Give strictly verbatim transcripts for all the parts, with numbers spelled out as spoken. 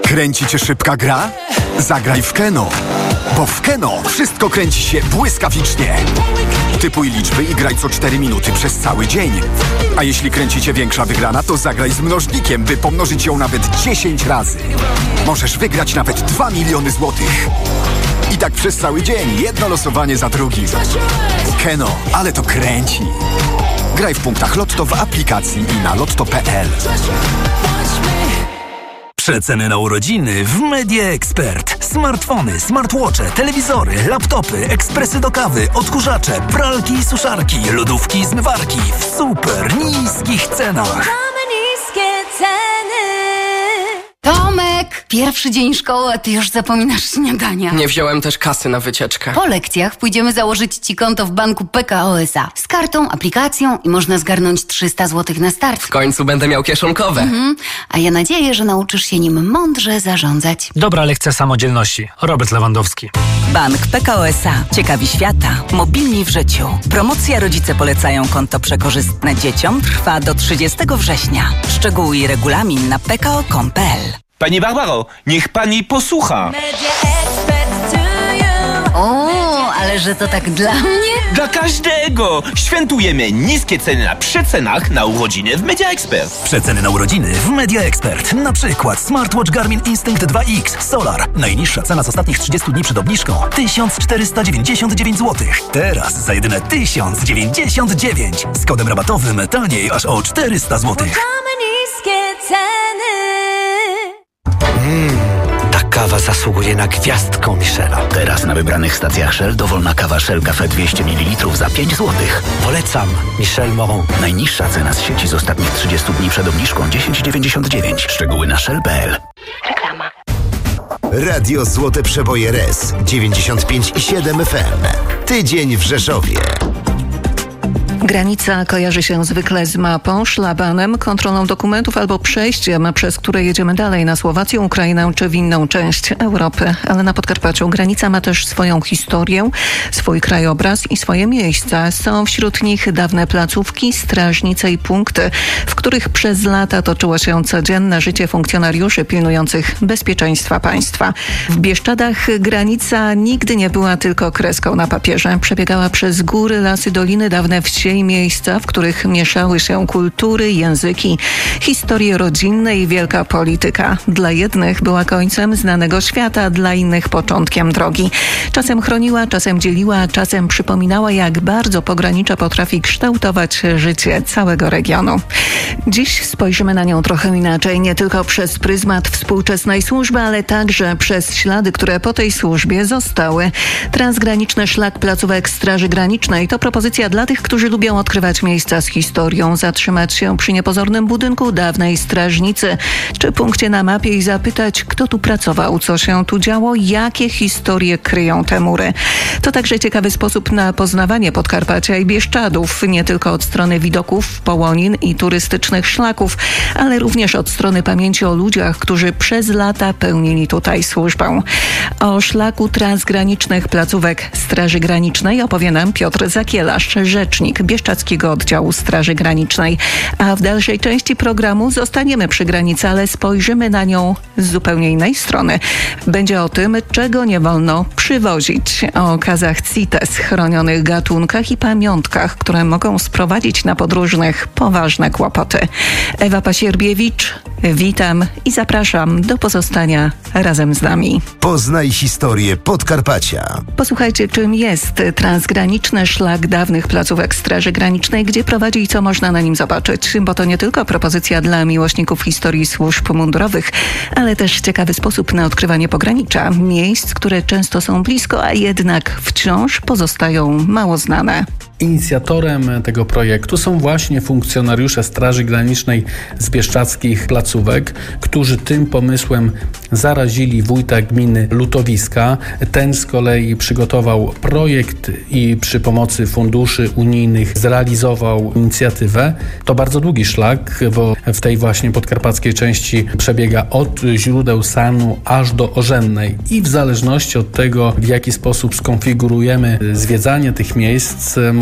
Kręci cię szybka gra? Zagraj w Keno. Bo w Keno wszystko kręci się błyskawicznie. Typuj liczby i graj co cztery minuty przez cały dzień. A jeśli kręci cię większa wygrana, to zagraj z mnożnikiem, by pomnożyć ją nawet dziesięć razy. Możesz wygrać nawet dwa miliony złotych. I tak przez cały dzień, jedno losowanie za drugim. Keno, ale to kręci. Graj w punktach Lotto w aplikacji i na lotto kropka p l. Przeceny na urodziny w Media Expert. Smartfony, smartwatche, telewizory, laptopy, ekspresy do kawy, odkurzacze, pralki i suszarki, lodówki i zmywarki w super niskich cenach. Mamy niskie ceny. Tomek, pierwszy dzień szkoły, a ty już zapominasz śniadania. Nie wziąłem też kasy na wycieczkę. Po lekcjach pójdziemy założyć ci konto w banku P K O S A. Z kartą, aplikacją i można zgarnąć trzysta złotych na start. W końcu będę miał kieszonkowe. Mhm. A ja nadzieję, że nauczysz się nim mądrze zarządzać. Dobra lekcja samodzielności. Robert Lewandowski. Bank P K O S A. Ciekawi świata. Mobilni w życiu. Promocja Rodzice polecają konto przekorzystne dzieciom trwa do trzydziestego września. Szczegóły i regulamin na p k o kropka com kropka p l. Pani Barbaro, niech pani posłucha. O, ale że to tak dla mnie? Dla każdego! Świętujemy niskie ceny na przecenach na urodziny w Media Expert. Przeceny na urodziny w Media Expert. Na przykład smartwatch Garmin Instinct dwa X Solar. Najniższa cena z ostatnich trzydziestu dni przed obniżką tysiąc czterysta dziewięćdziesiąt dziewięć złotych. Teraz za jedyne tysiąc dziewięćdziesiąt dziewięć. Z kodem rabatowym taniej aż o czterysta złotych. Mamy niskie ceny. Mmm, ta kawa zasługuje na gwiazdkę Michela. Teraz na wybranych stacjach Shell dowolna kawa Shell Cafe dwieście mililitrów za pięć złotych. Polecam Michel Moron. Najniższa cena z sieci z ostatnich trzydziestu dni przed obniżką dziesięć dziewięćdziesiąt dziewięć. Szczegóły na shell kropka p l. Reklama. Radio Złote Przeboje R E S dziewięćdziesiąt pięć i siedem F M. Tydzień w Rzeszowie. Granica kojarzy się zwykle z mapą, szlabanem, kontrolą dokumentów albo przejściem, przez które jedziemy dalej na Słowację, Ukrainę czy w inną część Europy. Ale na Podkarpaciu granica ma też swoją historię, swój krajobraz i swoje miejsca. Są wśród nich dawne placówki, strażnice i punkty, w których przez lata toczyło się codzienne życie funkcjonariuszy pilnujących bezpieczeństwa państwa. W Bieszczadach granica nigdy nie była tylko kreską na papierze. Przebiegała przez góry, lasy, doliny, dawne wsie i miejsca, w których mieszały się kultury, języki, historie rodzinne i wielka polityka. Dla jednych była końcem znanego świata, dla innych początkiem drogi. Czasem chroniła, czasem dzieliła, czasem przypominała, jak bardzo pogranicza potrafi kształtować życie całego regionu. Dziś spojrzymy na nią trochę inaczej, nie tylko przez pryzmat współczesnej służby, ale także przez ślady, które po tej służbie zostały. Transgraniczny szlak placówek Straży Granicznej to propozycja dla tych, którzy lubią odkrywać miejsca z historią, zatrzymać się przy niepozornym budynku dawnej strażnicy czy punkcie na mapie i zapytać, kto tu pracował, co się tu działo, jakie historie kryją te mury. To także ciekawy sposób na poznawanie Podkarpacia i Bieszczadów, nie tylko od strony widoków, połonin i turystycznych szlaków, ale również od strony pamięci o ludziach, którzy przez lata pełnili tutaj służbę. O szlaku transgranicznych placówek Straży Granicznej opowie nam Piotr Zakielarz, rzecznik Bieszczadzkiego Oddziału Straży Granicznej. A w dalszej części programu zostaniemy przy granicy, ale spojrzymy na nią z zupełnie innej strony. Będzie o tym, czego nie wolno przywozić, o okazach CITES, chronionych gatunkach i pamiątkach, które mogą sprowadzić na podróżnych poważne kłopoty. Ewa Pasierbiewicz, witam i zapraszam do pozostania razem z nami. Poznaj historię Podkarpacia. Posłuchajcie, czym jest transgraniczny szlak dawnych placówek Straży Granicznej, gdzie prowadzi i co można na nim zobaczyć, bo to nie tylko propozycja dla miłośników historii służb mundurowych, ale też ciekawy sposób na odkrywanie pogranicza, miejsc, które często są blisko, a jednak wciąż pozostają mało znane. Inicjatorem tego projektu są właśnie funkcjonariusze Straży Granicznej z bieszczadzkich placówek, którzy tym pomysłem zarazili wójta gminy Lutowiska. Ten z kolei przygotował projekt i przy pomocy funduszy unijnych zrealizował inicjatywę. To bardzo długi szlak, bo w tej właśnie podkarpackiej części przebiega od źródeł Sanu aż do Orzennej i w zależności od tego, w jaki sposób skonfigurujemy zwiedzanie tych miejsc, może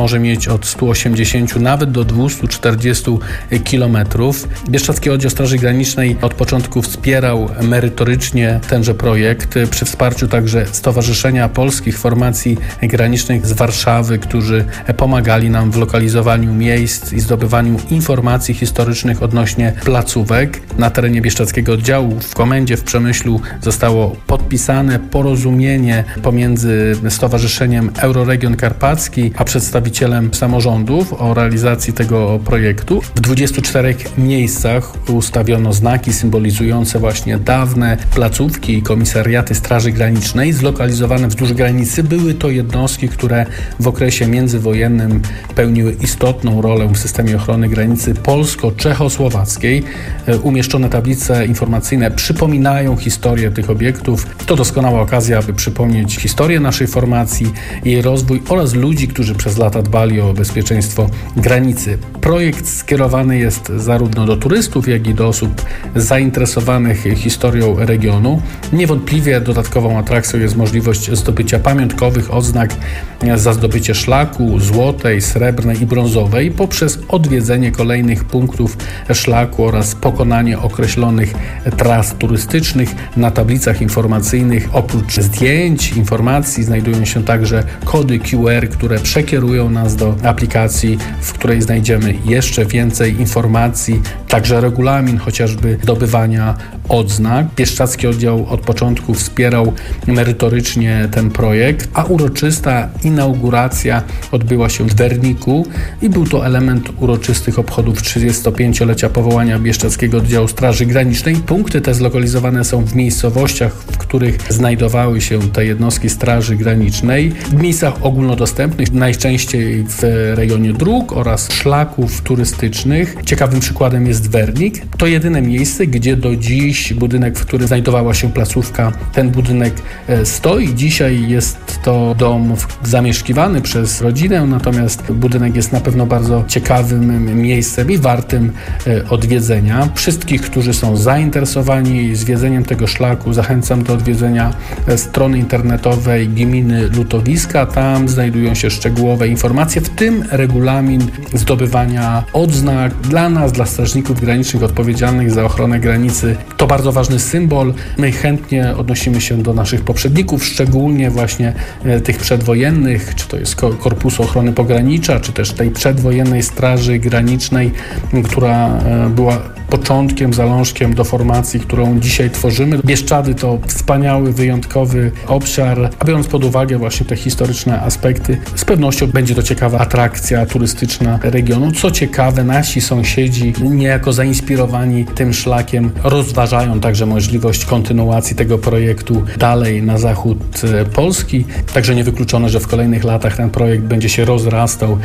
może mieć od stu osiemdziesięciu nawet do dwustu czterdziestu kilometrów. Bieszczadzki Oddział Straży Granicznej od początku wspierał merytorycznie tenże projekt przy wsparciu także Stowarzyszenia Polskich Formacji Granicznych z Warszawy, którzy pomagali nam w lokalizowaniu miejsc i zdobywaniu informacji historycznych odnośnie placówek. Na terenie Bieszczadzkiego Oddziału w komendzie w Przemyślu zostało podpisane porozumienie pomiędzy Stowarzyszeniem Euroregion Karpacki a przedstawicielem samorządów o realizacji tego projektu. W dwudziestu czterech miejscach ustawiono znaki symbolizujące właśnie dawne placówki i komisariaty Straży Granicznej zlokalizowane wzdłuż granicy. Były to jednostki, które w okresie międzywojennym pełniły istotną rolę w systemie ochrony granicy polsko-czechosłowackiej. Umieszczone tablice informacyjne przypominają historię tych obiektów. To doskonała okazja, aby przypomnieć historię naszej formacji, jej rozwój oraz ludzi, którzy przez lata dbali o bezpieczeństwo granicy. Projekt skierowany jest zarówno do turystów, jak i do osób zainteresowanych historią regionu. Niewątpliwie dodatkową atrakcją jest możliwość zdobycia pamiątkowych odznak za zdobycie szlaku złotej, srebrnej i brązowej poprzez odwiedzenie kolejnych punktów szlaku oraz pokonanie określonych tras turystycznych. Na tablicach informacyjnych oprócz zdjęć, informacji znajdują się także kody Q R, które przekierują nas do aplikacji, w której znajdziemy jeszcze więcej informacji, także regulamin chociażby zdobywania odznak. Bieszczadzki Oddział od początku wspierał merytorycznie ten projekt, a uroczysta inauguracja odbyła się w Werniku i był to element uroczystych obchodów trzydziestopięciolecia powołania Bieszczadzkiego Oddziału Straży Granicznej. Punkty te zlokalizowane są w miejscowościach, w których znajdowały się te jednostki Straży Granicznej, w miejscach ogólnodostępnych, najczęściej w rejonie dróg oraz szlaków turystycznych. Ciekawym przykładem jest Wernik. To jedyne miejsce, gdzie do dziś budynek, w którym znajdowała się placówka, ten budynek stoi. Dzisiaj jest to dom zamieszkiwany przez rodzinę, natomiast budynek jest na pewno bardzo ciekawym miejscem i wartym odwiedzenia. Wszystkich, którzy są zainteresowani zwiedzeniem tego szlaku, zachęcam do odwiedzenia strony internetowej gminy Lutowiska. Tam znajdują się szczegółowe informacje, w tym regulamin zdobywania odznak dla nas, dla strażników granicznych odpowiedzialnych za ochronę granicy. To bardzo ważny symbol. My chętnie odnosimy się do naszych poprzedników, szczególnie właśnie tych przedwojennych, czy to jest Korpusu Ochrony Pogranicza, czy też tej przedwojennej Straży Granicznej, która była początkiem, zalążkiem do formacji, którą dzisiaj tworzymy. Bieszczady to wspaniały, wyjątkowy obszar, a biorąc pod uwagę właśnie te historyczne aspekty, z pewnością będzie to ciekawa atrakcja turystyczna regionu. Co ciekawe, nasi sąsiedzi, niejako zainspirowani tym szlakiem, rozważają także możliwość kontynuacji tego projektu dalej na zachód Polski. Także niewykluczone, że w kolejnych latach ten projekt będzie się rozrastał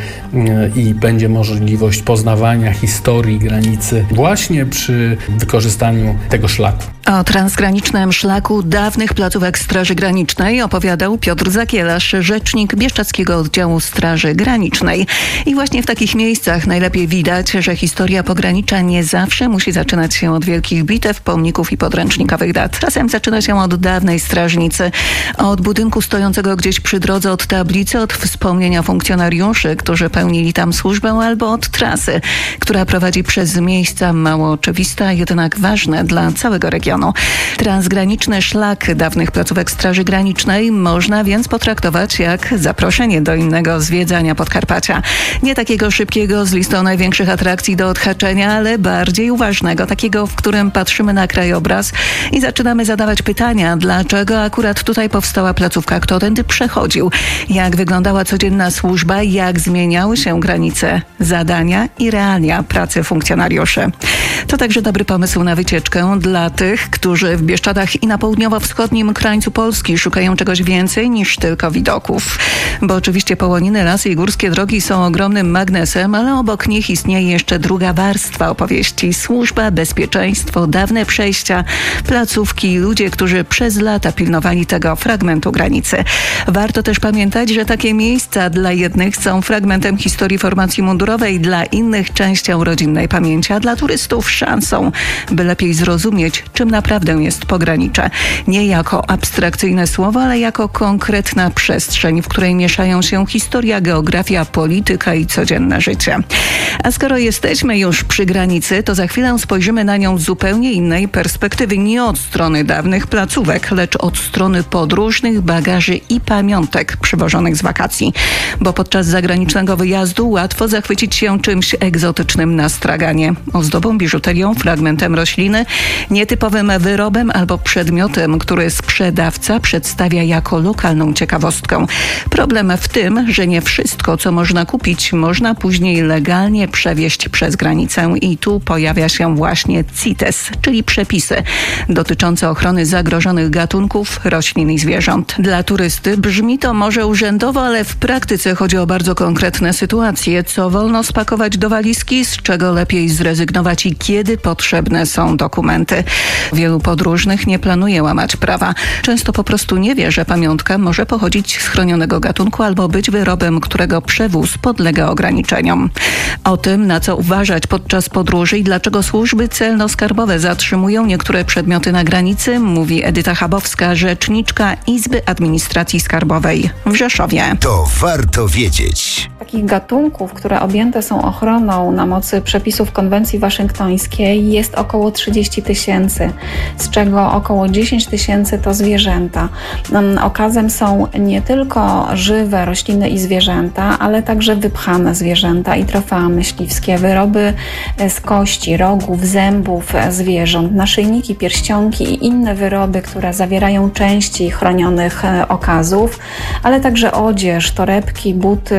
i będzie możliwość poznawania historii granicy właśnie przy wykorzystaniu tego szlaku. O transgranicznym szlaku dawnych placówek Straży Granicznej opowiadał Piotr Zakielasz, rzecznik Bieszczadzkiego Oddziału Straży Granicznej. I właśnie w takich miejscach najlepiej widać, że historia pogranicza nie zawsze musi zaczynać się od wielkich bitew, pomników i podręcznikowych dat. Czasem zaczyna się od dawnej strażnicy, od budynku stojącego gdzieś przy drodze, od tablicy, od wspomnienia funkcjonariuszy, którzy pełnili tam służbę, albo od trasy, która prowadzi przez miejsca mało oczywiste, a jednak ważne dla całego regionu. Transgraniczny szlak dawnych placówek Straży Granicznej można więc potraktować jak zaproszenie do innego zwiedzania Podkarpacia. Nie takiego szybkiego z listą największych atrakcji do odhaczenia, ale bardziej uważnego, takiego, w którym patrzymy na krajobraz i zaczynamy zadawać pytania, dlaczego akurat tutaj powstała placówka, kto tędy przechodził, jak wyglądała codzienna służba, jak zmieniały się granice, zadania i realia pracy funkcjonariuszy. To także dobry pomysł na wycieczkę dla tych, którzy w Bieszczadach i na południowo-wschodnim krańcu Polski szukają czegoś więcej niż tylko widoków. Bo oczywiście Połoniny, lasy i górskie drogi są ogromnym magnesem, ale obok nich istnieje jeszcze druga warstwa opowieści. Służba, bezpieczeństwo, dawne przejścia, placówki, ludzie, którzy przez lata pilnowali tego fragmentu granicy. Warto też pamiętać, że takie miejsca dla jednych są fragmentem historii formacji mundurowej, dla innych częścią rodzinnej pamięci, a dla turystów szansą, by lepiej zrozumieć, czym naprawdę jest pogranicze. Nie jako abstrakcyjne słowo, ale jako konkretna przestrzeń, w której mieszają się historia, geografia, geografia, polityka i codzienne życie. A skoro jesteśmy już przy granicy, to za chwilę spojrzymy na nią z zupełnie innej perspektywy. Nie od strony dawnych placówek, lecz od strony podróżnych, bagaży i pamiątek przywożonych z wakacji. Bo podczas zagranicznego wyjazdu łatwo zachwycić się czymś egzotycznym na straganie. Ozdobą, biżuterią, fragmentem rośliny, nietypowym wyrobem albo przedmiotem, który sprzedawca przedstawia jako lokalną ciekawostkę. Problem w tym, że nie wszystko, co można kupić, można później legalnie przewieźć przez granicę i tu pojawia się właśnie C I T E S, czyli przepisy dotyczące ochrony zagrożonych gatunków roślin i zwierząt. Dla turysty brzmi to może urzędowo, ale w praktyce chodzi o bardzo konkretne sytuacje. Co wolno spakować do walizki, z czego lepiej zrezygnować i kiedy potrzebne są dokumenty. Wielu podróżnych nie planuje łamać prawa. Często po prostu nie wie, że pamiątka może pochodzić z chronionego gatunku albo być wyrobem, którego przewóz podlega ograniczeniom. O tym, na co uważać podczas podróży i dlaczego służby celno-skarbowe zatrzymują niektóre przedmioty na granicy, mówi Edyta Chabowska, rzeczniczka Izby Administracji Skarbowej w Rzeszowie. To warto wiedzieć. Takich gatunków, które objęte są ochroną na mocy przepisów konwencji waszyngtońskiej, jest około trzydzieści tysięcy, z czego około dziesięć tysięcy to zwierzęta. Okazem są nie tylko żywe rośliny i zwierzęta, ale także wypchane zwierzęta i trofea myśliwskie, wyroby z kości, rogów, zębów zwierząt, naszyjniki, pierścionki i inne wyroby, które zawierają części chronionych okazów, ale także odzież, torebki, buty,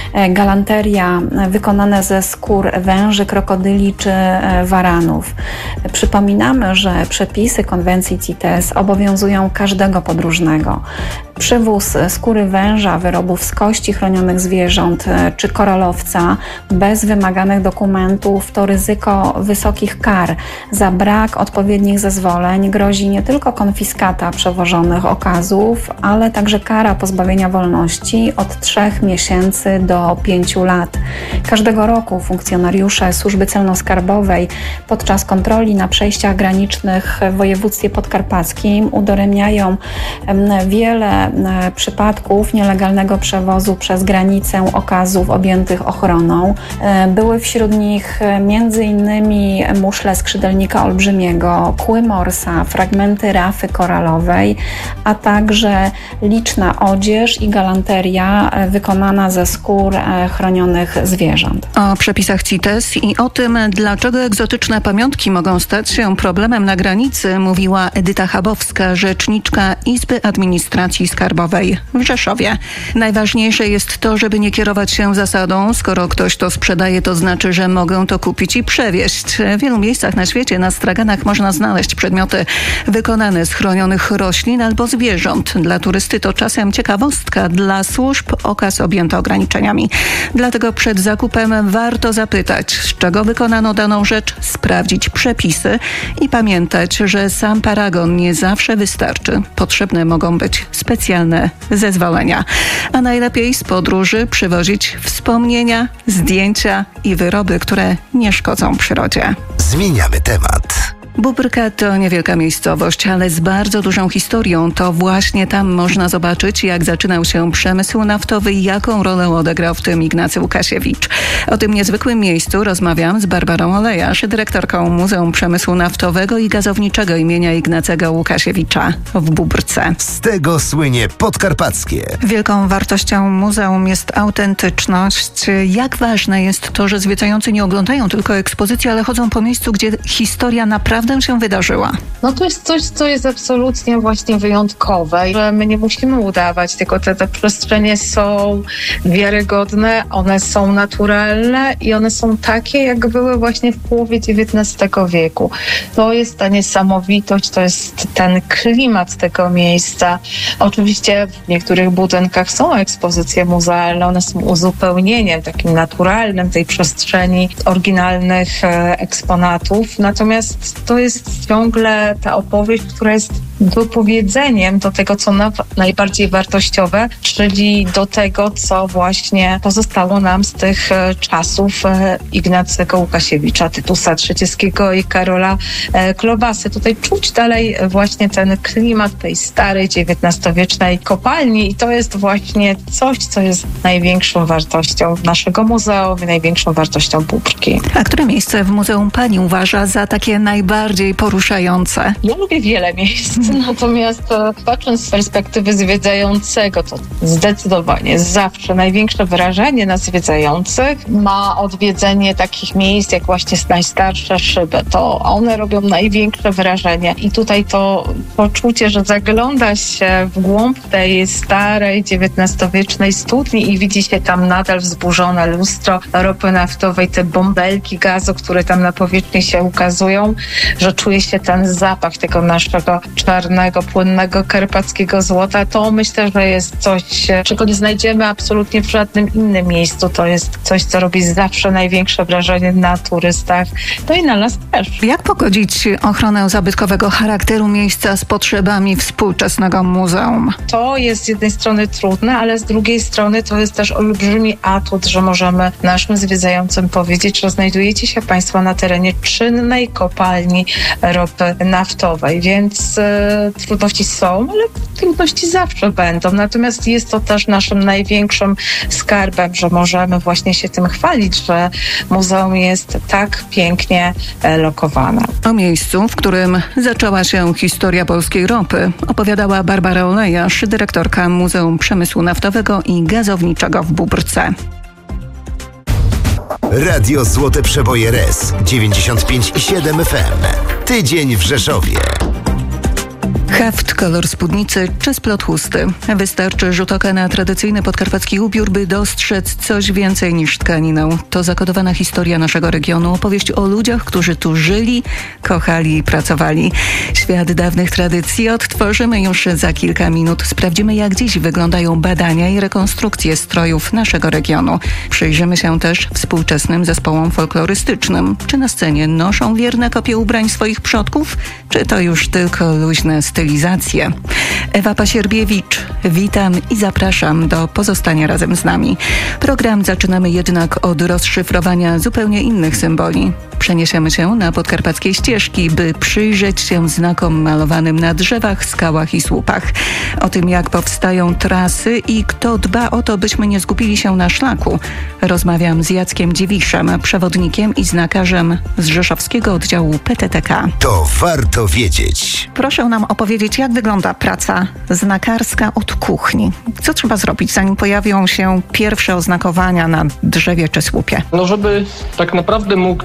galanteria wykonane ze skór węży, krokodyli czy waranów. Przypominamy, że przepisy konwencji C I T E S obowiązują każdego podróżnego. Przywóz skóry węża, wyrobów z kości chronionych zwierząt czy koralowca bez wymaganych dokumentów to ryzyko wysokich kar. Za brak odpowiednich zezwoleń grozi nie tylko konfiskata przewożonych okazów, ale także kara pozbawienia wolności od trzech miesięcy do pięciu lat. Każdego roku funkcjonariusze Służby Celno-Skarbowej podczas kontroli na przejściach granicznych w województwie podkarpackim udaremniają wiele przypadków nielegalnego przewozu przez granicę okazów objętych ochroną. Były wśród nich między innymi muszle skrzydelnika olbrzymiego, kły morsa, fragmenty rafy koralowej, a także liczna odzież i galanteria wykonana ze skór chronionych zwierząt. O przepisach C I T E S i o tym, dlaczego egzotyczne pamiątki mogą stać się problemem na granicy, mówiła Edyta Chabowska, rzeczniczka Izby Administracji Skarbowej w Rzeszowie. Najważniejsze jest to, żeby nie kierować się zasadą, skoro ktoś to sprzedaje, to znaczy, że mogę to kupić i przewieźć. W wielu miejscach na świecie na straganach można znaleźć przedmioty wykonane z chronionych roślin albo zwierząt. Dla turysty to czasem ciekawostka, dla służb okaz objęty ograniczeniami. Dlatego przed zakupem warto zapytać, z czego wykonano daną rzecz, sprawdzić przepisy i pamiętać, że sam paragon nie zawsze wystarczy. Potrzebne mogą być specjalne zezwolenia. A najlepiej z podróży przywozić wspomnienia, zdjęcia i wyroby, które nie szkodzą przyrodzie. Zmieniamy temat. Bóbrka to niewielka miejscowość, ale z bardzo dużą historią. To właśnie tam można zobaczyć, jak zaczynał się przemysł naftowy i jaką rolę odegrał w tym Ignacy Łukasiewicz. O tym niezwykłym miejscu rozmawiam z Barbarą Olejarz, dyrektorką Muzeum Przemysłu Naftowego i Gazowniczego imienia Ignacego Łukasiewicza w Bóbrce. Z tego słynie podkarpackie. Wielką wartością muzeum jest autentyczność. Jak ważne jest to, że zwiedzający nie oglądają tylko ekspozycji, ale chodzą po miejscu, gdzie historia naprawdę się wydarzyła? No to jest coś, co jest absolutnie właśnie wyjątkowe, że my nie musimy udawać, tylko te, te przestrzenie są wiarygodne, one są naturalne i one są takie, jak były właśnie w połowie dziewiętnastego wieku. To jest ta niesamowitość, to jest ten klimat tego miejsca. Oczywiście w niektórych budynkach są ekspozycje muzealne, one są uzupełnieniem takim naturalnym tej przestrzeni oryginalnych e, eksponatów, natomiast to to jest ciągle ta opowieść, która jest dopowiedzeniem do tego, co na, najbardziej wartościowe, czyli do tego, co właśnie pozostało nam z tych e, czasów e, Ignacego Łukasiewicza, Tytusa Trzycieskiego i Karola e, Klobasy. Tutaj czuć dalej właśnie ten klimat tej starej, dziewiętnastowiecznej kopalni i to jest właśnie coś, co jest największą wartością naszego muzeum i największą wartością Bóbrki. A które miejsce w muzeum pani uważa za takie najbardziej poruszające? Ja lubię wiele miejsc, natomiast patrząc z perspektywy zwiedzającego, to zdecydowanie zawsze największe wrażenie na zwiedzających ma odwiedzenie takich miejsc jak właśnie najstarsze szyby. To one robią największe wrażenie i tutaj to poczucie, że zagląda się w głąb tej starej, dziewiętnastowiecznej studni i widzi się tam nadal wzburzone lustro ropy naftowej, te bąbelki gazu, które tam na powierzchni się ukazują, że czuje się ten zapach tego naszego czarnego, płynnego karpackiego złota. To myślę, że jest coś, czego nie znajdziemy absolutnie w żadnym innym miejscu. To jest coś, co robi zawsze największe wrażenie na turystach, no i na nas też. Jak pogodzić ochronę zabytkowego charakteru miejsca z potrzebami współczesnego muzeum? To jest z jednej strony trudne, ale z drugiej strony to jest też olbrzymi atut, że możemy naszym zwiedzającym powiedzieć, że znajdujecie się Państwo na terenie czynnej kopalni ropy naftowej, więc e, trudności są, ale trudności zawsze będą. Natomiast jest to też naszym największym skarbem, że możemy właśnie się tym chwalić, że muzeum jest tak pięknie e, lokowane. O miejscu, w którym zaczęła się historia polskiej ropy, opowiadała Barbara Olejarz, dyrektorka Muzeum Przemysłu Naftowego i Gazowniczego w Bóbrce. Radio Złote Przeboje R E S dziewięćdziesiąt pięć i siedem F M. Tydzień w Rzeszowie. Haft, kolor spódnicy czy splot chusty. Wystarczy rzut oka na tradycyjny podkarpacki ubiór, by dostrzec coś więcej niż tkaninę. To zakodowana historia naszego regionu, opowieść o ludziach, którzy tu żyli, kochali i pracowali. Świat dawnych tradycji odtworzymy już za kilka minut. Sprawdzimy, jak dziś wyglądają badania i rekonstrukcje strojów naszego regionu. Przyjrzymy się też współczesnym zespołom folklorystycznym. Czy na scenie noszą wierne kopie ubrań swoich przodków, czy to już tylko luźne stylizacje? Ewa Pasierbiewicz, witam i zapraszam do pozostania razem z nami. Program zaczynamy jednak od rozszyfrowania zupełnie innych symboli. Przeniesiemy się na podkarpackie ścieżki, by przyjrzeć się znakom malowanym na drzewach, skałach i słupach. O tym, jak powstają trasy i kto dba o to, byśmy nie zgubili się na szlaku, rozmawiam z Jackiem Dziewiszem, przewodnikiem i znakarzem z rzeszowskiego oddziału P T T K. To warto wiedzieć. Proszę nam opowiedzieć, jak wygląda praca znakarska od kuchni. Co trzeba zrobić, zanim pojawią się pierwsze oznakowania na drzewie czy słupie? No, żeby tak naprawdę mógł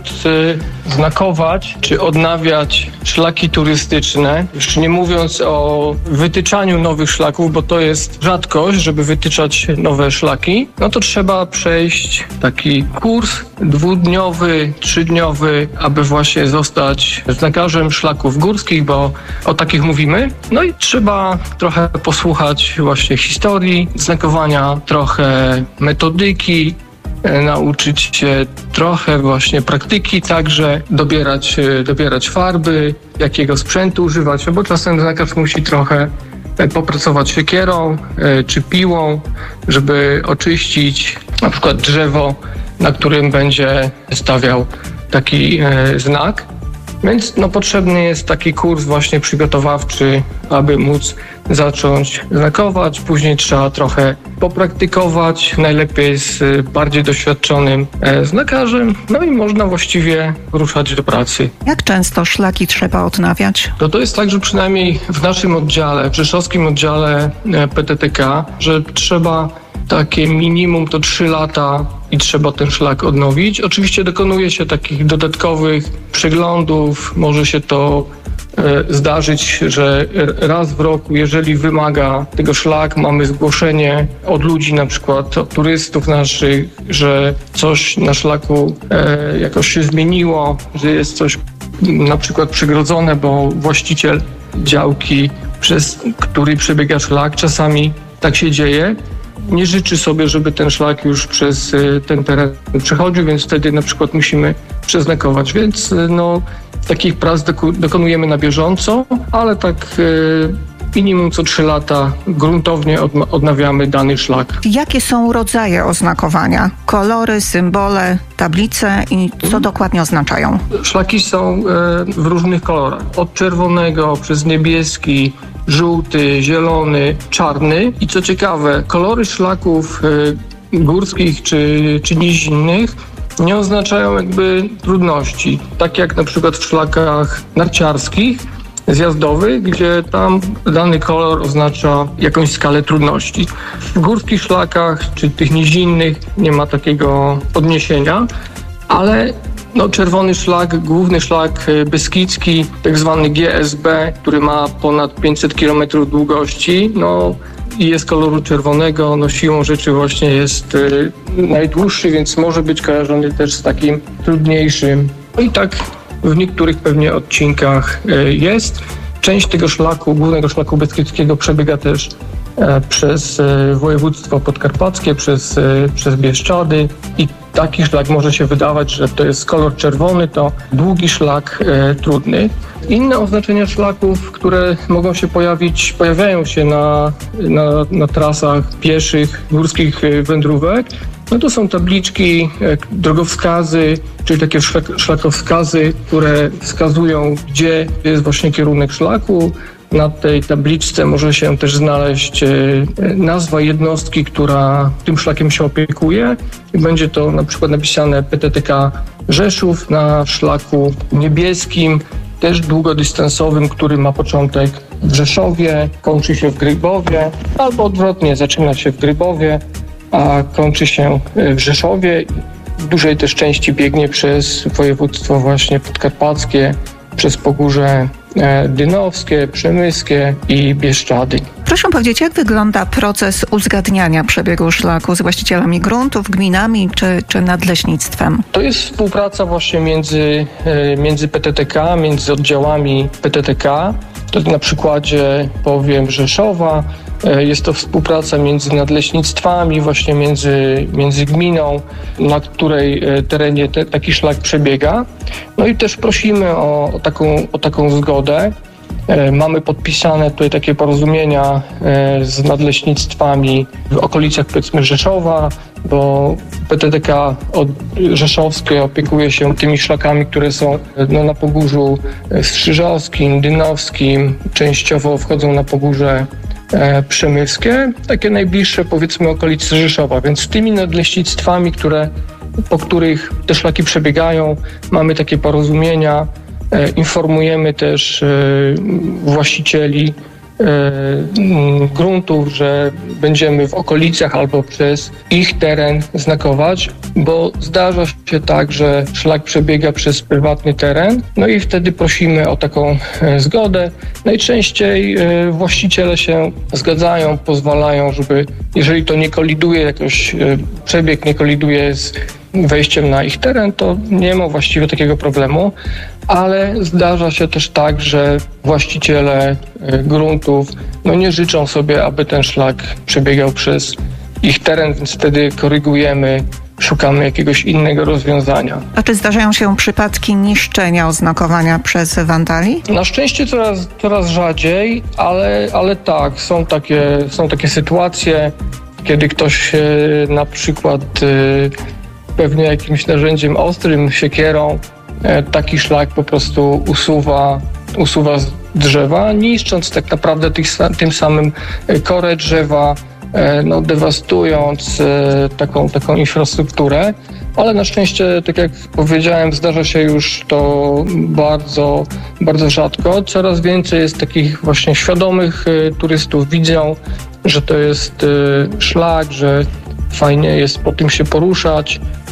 znakować czy odnawiać szlaki turystyczne, już nie mówiąc o wytyczaniu nowych szlaków, bo to jest rzadkość, żeby wytyczać nowe szlaki, no to trzeba przejść taki kurs dwudniowy, trzydniowy, aby właśnie zostać znakarzem szlaków górskich, bo o takich mówimy. No i trzeba trochę posłuchać właśnie historii znakowania, trochę metodyki, nauczyć się trochę właśnie praktyki, także dobierać, dobierać farby, jakiego sprzętu używać, bo czasem znakarz musi trochę popracować siekierą czy piłą, żeby oczyścić na przykład drzewo, na którym będzie stawiał taki znak. Więc no, potrzebny jest taki kurs właśnie przygotowawczy, aby móc zacząć znakować. Później trzeba trochę popraktykować, najlepiej z bardziej doświadczonym znakarzem, no i można właściwie ruszać do pracy. Jak często szlaki trzeba odnawiać? To to jest tak, że przynajmniej w naszym oddziale, w rzeszowskim oddziale P T T K, że trzeba takie minimum to trzy lata i trzeba ten szlak odnowić. Oczywiście dokonuje się takich dodatkowych przeglądów. Może się to e, zdarzyć, że raz w roku, jeżeli wymaga tego szlak, mamy zgłoszenie od ludzi, na przykład od turystów naszych, że coś na szlaku e, jakoś się zmieniło, że jest coś na przykład przegrodzone, bo właściciel działki, przez który przebiega szlak, czasami tak się dzieje. nie życzy sobie, żeby ten szlak już przez ten teren przechodził, więc wtedy na przykład musimy przeznakować. Więc no, takich prac dokonujemy na bieżąco, ale tak minimum co trzy lata gruntownie odnawiamy dany szlak. Jakie są rodzaje oznakowania? Kolory, symbole, tablice i co dokładnie oznaczają? Szlaki są w różnych kolorach. Od czerwonego przez niebieski, żółty, zielony, czarny. I co ciekawe, kolory szlaków górskich czy, czy nizinnych nie oznaczają jakby trudności. Tak jak na przykład w szlakach narciarskich, zjazdowych, gdzie tam dany kolor oznacza jakąś skalę trudności. W górskich szlakach czy tych nizinnych nie ma takiego odniesienia, ale no, czerwony szlak, główny szlak beskidzki, tak zwany G S B, który ma ponad pięćset kilometrów długości, no i jest koloru czerwonego, no siłą rzeczy właśnie jest y, najdłuższy, więc może być kojarzony też z takim trudniejszym. No i tak w niektórych pewnie odcinkach y, jest. Część tego szlaku, głównego szlaku beskidzkiego przebiega też e, przez e, województwo podkarpackie, przez, e, przez Bieszczady i taki szlak może się wydawać, że to jest kolor czerwony, to długi szlak e, trudny. Inne oznaczenia szlaków, które mogą się pojawić, pojawiają się na, na, na trasach pieszych, górskich wędrówek, no to są tabliczki, e, drogowskazy, czyli takie szlak, szlakowskazy, które wskazują, gdzie jest właśnie kierunek szlaku. Na tej tabliczce może się też znaleźć e, nazwa jednostki, która tym szlakiem się opiekuje. I będzie to na przykład napisane P T T K Rzeszów na szlaku niebieskim, też długodystansowym, który ma początek w Rzeszowie, kończy się w Grybowie, albo odwrotnie, zaczyna się w Grybowie, a kończy się w Rzeszowie. W dużej też części biegnie przez województwo właśnie podkarpackie, przez Pogórze Dynowskie, Przemyskie i Bieszczady. Proszę powiedzieć, jak wygląda proces uzgadniania przebiegu szlaku z właścicielami gruntów, gminami czy, czy nadleśnictwem? To jest współpraca właśnie między, między P T T K, między oddziałami P T T K. To na przykładzie powiem Rzeszowa. Jest to współpraca między nadleśnictwami, właśnie między, między gminą, na której terenie te, taki szlak przebiega. No i też prosimy o, o, taką, o taką zgodę. Mamy podpisane tutaj takie porozumienia z nadleśnictwami w okolicach, powiedzmy, Rzeszowa, bo P T T K rzeszowskie opiekuje się tymi szlakami, które są no, na Pogórzu Strzyżowskim, Dynowskim, częściowo wchodzą na Pogórze Przemyskie, takie najbliższe, powiedzmy, okolice Rzeszowa, więc z tymi nadleśnictwami, które, po których te szlaki przebiegają, mamy takie porozumienia. Informujemy też właścicieli gruntów, że będziemy w okolicach albo przez ich teren znakować, bo zdarza się tak, że szlak przebiega przez prywatny teren, no i wtedy prosimy o taką zgodę. Najczęściej właściciele się zgadzają, pozwalają, żeby, jeżeli to nie koliduje, jakoś przebieg nie koliduje z wejściem na ich teren, to nie ma właściwie takiego problemu, ale zdarza się też tak, że właściciele gruntów no nie życzą sobie, aby ten szlak przebiegał przez ich teren, więc wtedy korygujemy, szukamy jakiegoś innego rozwiązania. A czy zdarzają się przypadki niszczenia oznakowania przez wandali? Na szczęście coraz, coraz rzadziej, ale, ale tak, są takie, są takie sytuacje, kiedy ktoś na przykład pewnie jakimś narzędziem ostrym, siekierą, taki szlak po prostu usuwa, usuwa z drzewa, niszcząc tak naprawdę tych, tym samym korę drzewa, no, dewastując taką, taką infrastrukturę. Ale na szczęście, tak jak powiedziałem, zdarza się już to bardzo, bardzo rzadko. Coraz więcej jest takich właśnie świadomych turystów, widzą, że to jest szlak, że fajnie jest po tym się poruszać,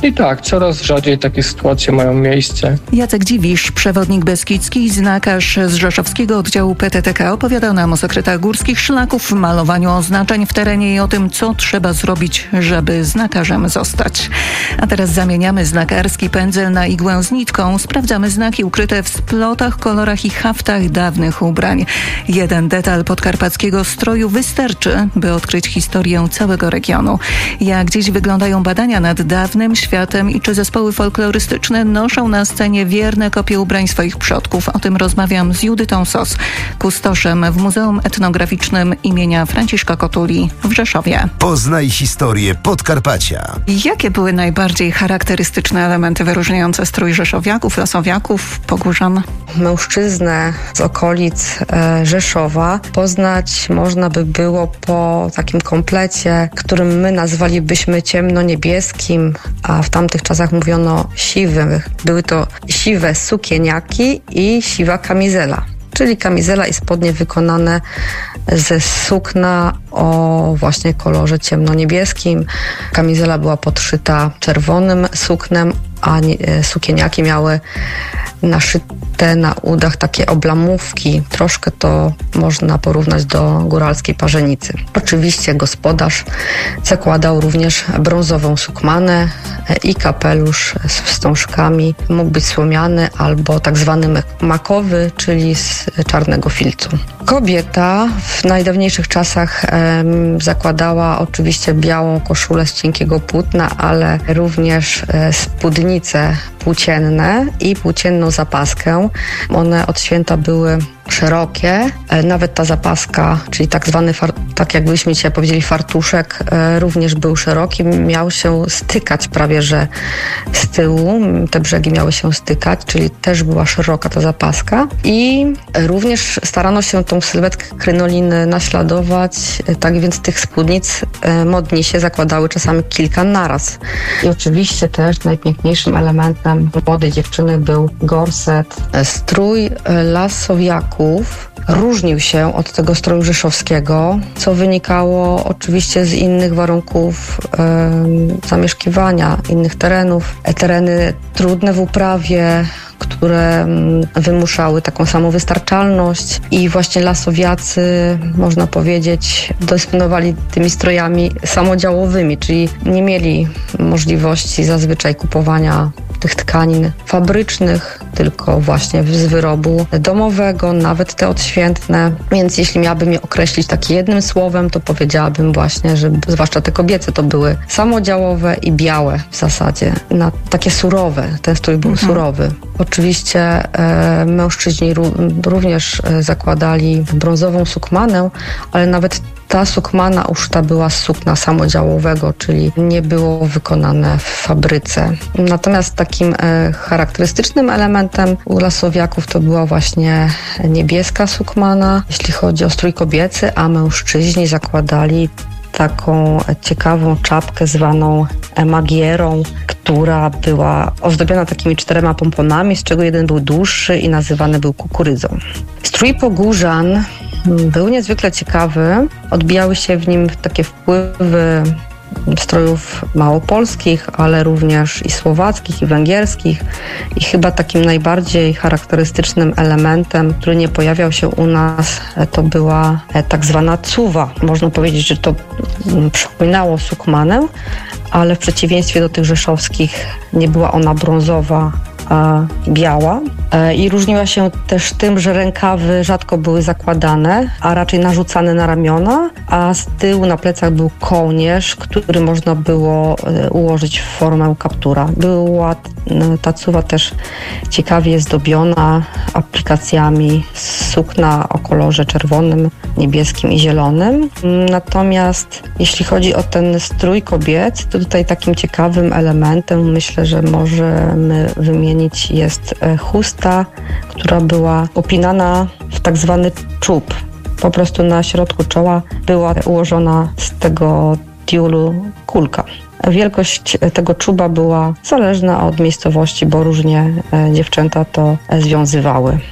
I tak, coraz rzadziej takie sytuacje mają miejsce. Jacek Dziwisz, przewodnik beskidzki, znakarz z rzeszowskiego oddziału P T T K, opowiadał nam o sekretach górskich szlaków, malowaniu oznaczeń w terenie i o tym, co trzeba zrobić, żeby znakarzem zostać. A teraz zamieniamy znakarski pędzel na igłę z nitką. Sprawdzamy znaki ukryte w splotach, kolorach i haftach dawnych ubrań. Jeden detal podkarpackiego stroju wystarczy, by odkryć historię całego regionu. Jak dziś wyglądają badania nad dawnym światem i czy zespoły folklorystyczne noszą na scenie wierne kopie ubrań swoich przodków? O tym rozmawiam z Judytą Sos, kustoszem w Muzeum Etnograficznym imienia Franciszka Kotuli w Rzeszowie. Poznaj historię Podkarpacia. Jakie były najbardziej charakterystyczne elementy wyróżniające strój rzeszowiaków, lasowiaków, pogórzan? Mężczyznę z okolic e, Rzeszowa poznać można by było po takim komplecie, którym my nazwalibyśmy ciemnoniebieskim, a w tamtych czasach mówiono siwych. Były to siwe sukieniaki i siwa kamizela, czyli kamizela i spodnie wykonane ze sukna o właśnie kolorze ciemnoniebieskim. Kamizela była podszyta czerwonym suknem, a sukieniaki miały naszyte na udach takie oblamówki. Troszkę to można porównać do góralskiej parzenicy. Oczywiście gospodarz zakładał również brązową sukmanę i kapelusz z wstążkami. Mógł być słomiany albo tak zwany makowy, czyli z czarnego filcu. Kobieta w najdawniejszych czasach em, zakładała oczywiście białą koszulę z cienkiego płótna, ale również e, spódnice płócienne i płócienną zapaskę. One od święta były szerokie, nawet ta zapaska, czyli tak zwany, far, tak jakbyśmy dzisiaj powiedzieli fartuszek, również był szeroki, miał się stykać prawie że z tyłu, te brzegi miały się stykać, czyli też była szeroka ta zapaska i również starano się tą sylwetkę krynoliny naśladować, tak więc tych spódnic modni się zakładały czasami kilka naraz. I oczywiście też najpiękniejszym elementem młodej dziewczyny był gorset. Strój lasowiaków różnił się od tego stroju rzeszowskiego, co wynikało oczywiście z innych warunków e, zamieszkiwania, innych terenów. Tereny trudne w uprawie, które wymuszały taką samowystarczalność i właśnie lasowiacy, można powiedzieć, dysponowali tymi strojami samodziałowymi, czyli nie mieli możliwości zazwyczaj kupowania tych tkanin fabrycznych, tylko właśnie z wyrobu domowego, nawet te odświętne. Więc jeśli miałabym je określić takim jednym słowem, to powiedziałabym właśnie, że zwłaszcza te kobiece to były samodziałowe i białe w zasadzie, na takie surowe. Ten strój był mhm. surowy. Oczywiście e, mężczyźni ró- również e, zakładali brązową sukmanę, ale nawet ta sukmana uszyta była z sukna samodziałowego, czyli nie było wykonane w fabryce. Natomiast takim e, charakterystycznym elementem u lasowiaków to była właśnie niebieska sukmana, jeśli chodzi o strój kobiecy, a mężczyźni zakładali taką ciekawą czapkę zwaną magierą, która była ozdobiona takimi czterema pomponami, z czego jeden był dłuższy i nazywany był kukurydzą. Strój pogórzan był niezwykle ciekawy. Odbijały się w nim takie wpływy strojów małopolskich, ale również i słowackich, i węgierskich. I chyba takim najbardziej charakterystycznym elementem, który nie pojawiał się u nas, to była tak zwana cuwa. Można powiedzieć, że to przypominało sukmanę, ale w przeciwieństwie do tych rzeszowskich nie była ona brązowa, a biała. I różniła się też tym, że rękawy rzadko były zakładane, a raczej narzucane na ramiona, a z tyłu na plecach był kołnierz, który można było ułożyć w formę kaptura. Była ta cuwa też ciekawie zdobiona aplikacjami z sukna o kolorze czerwonym, niebieskim i zielonym. Natomiast jeśli chodzi o ten strój kobiet, to tutaj takim ciekawym elementem, myślę, że możemy wymienić, jest chusta, która była upinana w tak zwany czub. Po prostu na środku czoła była ułożona z tego tiulu kulka. Wielkość tego czuba była zależna od miejscowości, bo różnie dziewczęta to związywały.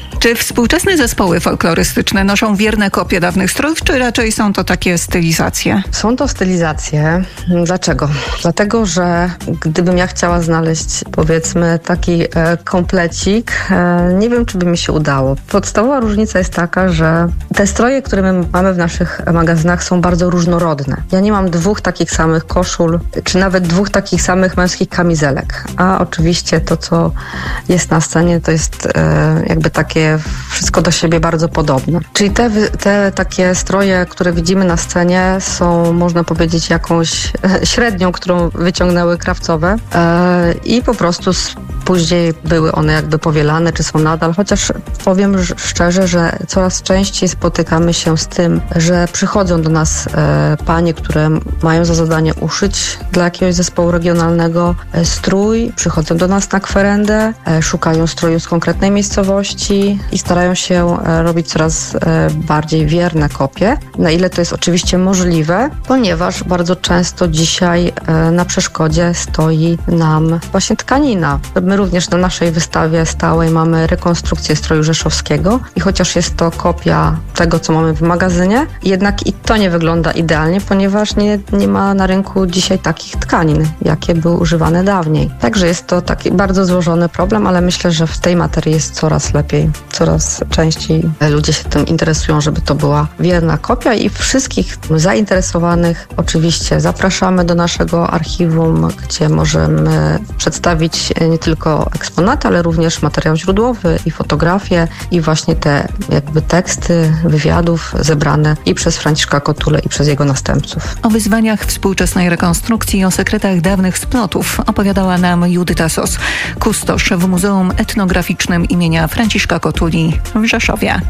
Czy współczesne zespoły folklorystyczne noszą wierne kopie dawnych strojów, czy raczej są to takie stylizacje? Są to stylizacje. Dlaczego? Dlatego, że gdybym ja chciała znaleźć, powiedzmy, taki e, komplecik, e, nie wiem, czy by mi się udało. Podstawowa różnica jest taka, że te stroje, które my mamy w naszych magazynach, są bardzo różnorodne. Ja nie mam dwóch takich samych koszul, czy nawet dwóch takich samych męskich kamizelek. A oczywiście to, co jest na scenie, to jest e, jakby takie wszystko do siebie bardzo podobne. Czyli te, te takie stroje, które widzimy na scenie, są, można powiedzieć, jakąś średnią, którą wyciągnęły krawcowe e, i po prostu później były one jakby powielane, czy są nadal, chociaż powiem szczerze, że coraz częściej spotykamy się z tym, że przychodzą do nas e, panie, które mają za zadanie uszyć dla jakiegoś zespołu regionalnego e, strój, przychodzą do nas na kwerendę, e, szukają stroju z konkretnej miejscowości i starają się e, robić coraz e, bardziej wierne kopie, na ile to jest oczywiście możliwe, ponieważ bardzo często dzisiaj e, na przeszkodzie stoi nam właśnie tkanina. My również na naszej wystawie stałej mamy rekonstrukcję stroju rzeszowskiego i chociaż jest to kopia tego, co mamy w magazynie, jednak i to nie wygląda idealnie, ponieważ nie, nie ma na rynku dzisiaj takich tkanin, jakie były używane dawniej. Także jest to taki bardzo złożony problem, ale myślę, że w tej materii jest coraz lepiej, coraz częściej ludzie się tym interesują, żeby to była wierna kopia i wszystkich zainteresowanych oczywiście zapraszamy do naszego archiwum, gdzie możemy przedstawić nie tylko eksponaty, ale również materiał źródłowy i fotografie i właśnie te jakby teksty wywiadów zebrane i przez Franciszka Kotulę i przez jego następców. O wyzwaniach współczesnej rekonstrukcji i o sekretach dawnych splotów opowiadała nam Judyta Sos, kustosz w Muzeum Etnograficznym imienia Franciszka Kotuli w Rzeszowie.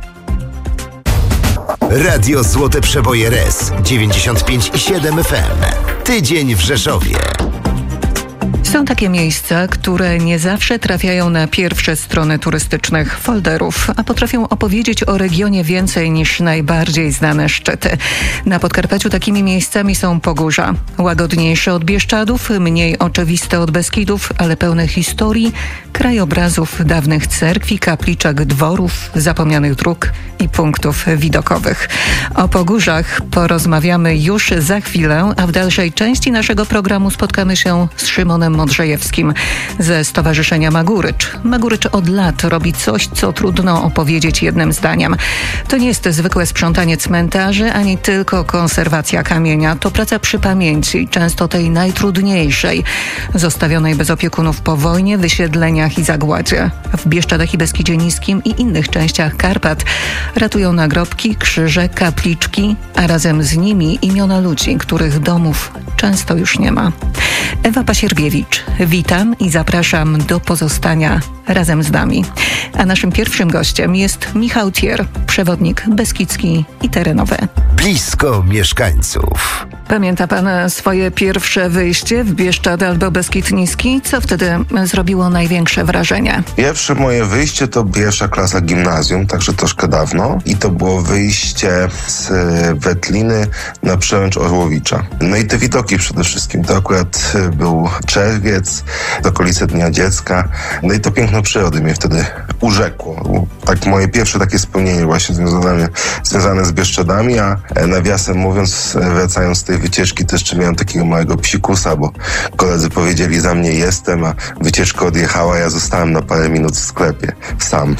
Radio Złote Przeboje R E S dziewięćdziesiąt pięć i siedem F M. Tydzień w Rzeszowie. Są takie miejsca, które nie zawsze trafiają na pierwsze strony turystycznych folderów, a potrafią opowiedzieć o regionie więcej niż najbardziej znane szczyty. Na Podkarpaciu takimi miejscami są Pogórza. Łagodniejsze od Bieszczadów, mniej oczywiste od Beskidów, ale pełne historii, krajobrazów dawnych cerkwi, kapliczek, dworów, zapomnianych dróg i punktów widokowych. O Pogórzach porozmawiamy już za chwilę, a w dalszej części naszego programu spotkamy się z Szymonem Modrzejewskim ze Stowarzyszenia Magurycz. Magurycz od lat robi coś, co trudno opowiedzieć jednym zdaniem. To nie jest zwykłe sprzątanie cmentarzy, ani tylko konserwacja kamienia. To praca przy pamięci, często tej najtrudniejszej, zostawionej bez opiekunów po wojnie, wysiedleniach i zagładzie. W Bieszczadach i Beskidzie Niskim i innych częściach Karpat ratują nagrobki, krzyże, kapliczki, a razem z nimi imiona ludzi, których domów często już nie ma. Ewa Pasierbiewicz, witam i zapraszam do pozostania razem z nami. A naszym pierwszym gościem jest Michał Thier, przewodnik beskidzki i terenowy. Blisko mieszkańców. Pamięta pan swoje pierwsze wyjście w Bieszczady albo Beskid Niski? Co wtedy zrobiło największe wrażenie? Pierwsze moje wyjście to pierwsza klasa gimnazjum, także troszkę dawno. I to było wyjście z Wetliny na przełęcz Orłowicza. No i te widoki przede wszystkim. To akurat był czerwiec, okolice Dnia Dziecka. No i to piękno przyrody mnie wtedy urzekło. Tak moje pierwsze takie spełnienie właśnie związane, związane z Bieszczadami, a nawiasem mówiąc, wracając z tej wycieczki, to jeszcze miałem takiego małego psikusa, bo koledzy powiedzieli, za mnie jestem, a wycieczka odjechała, ja zostałem na parę minut w sklepie. Sam.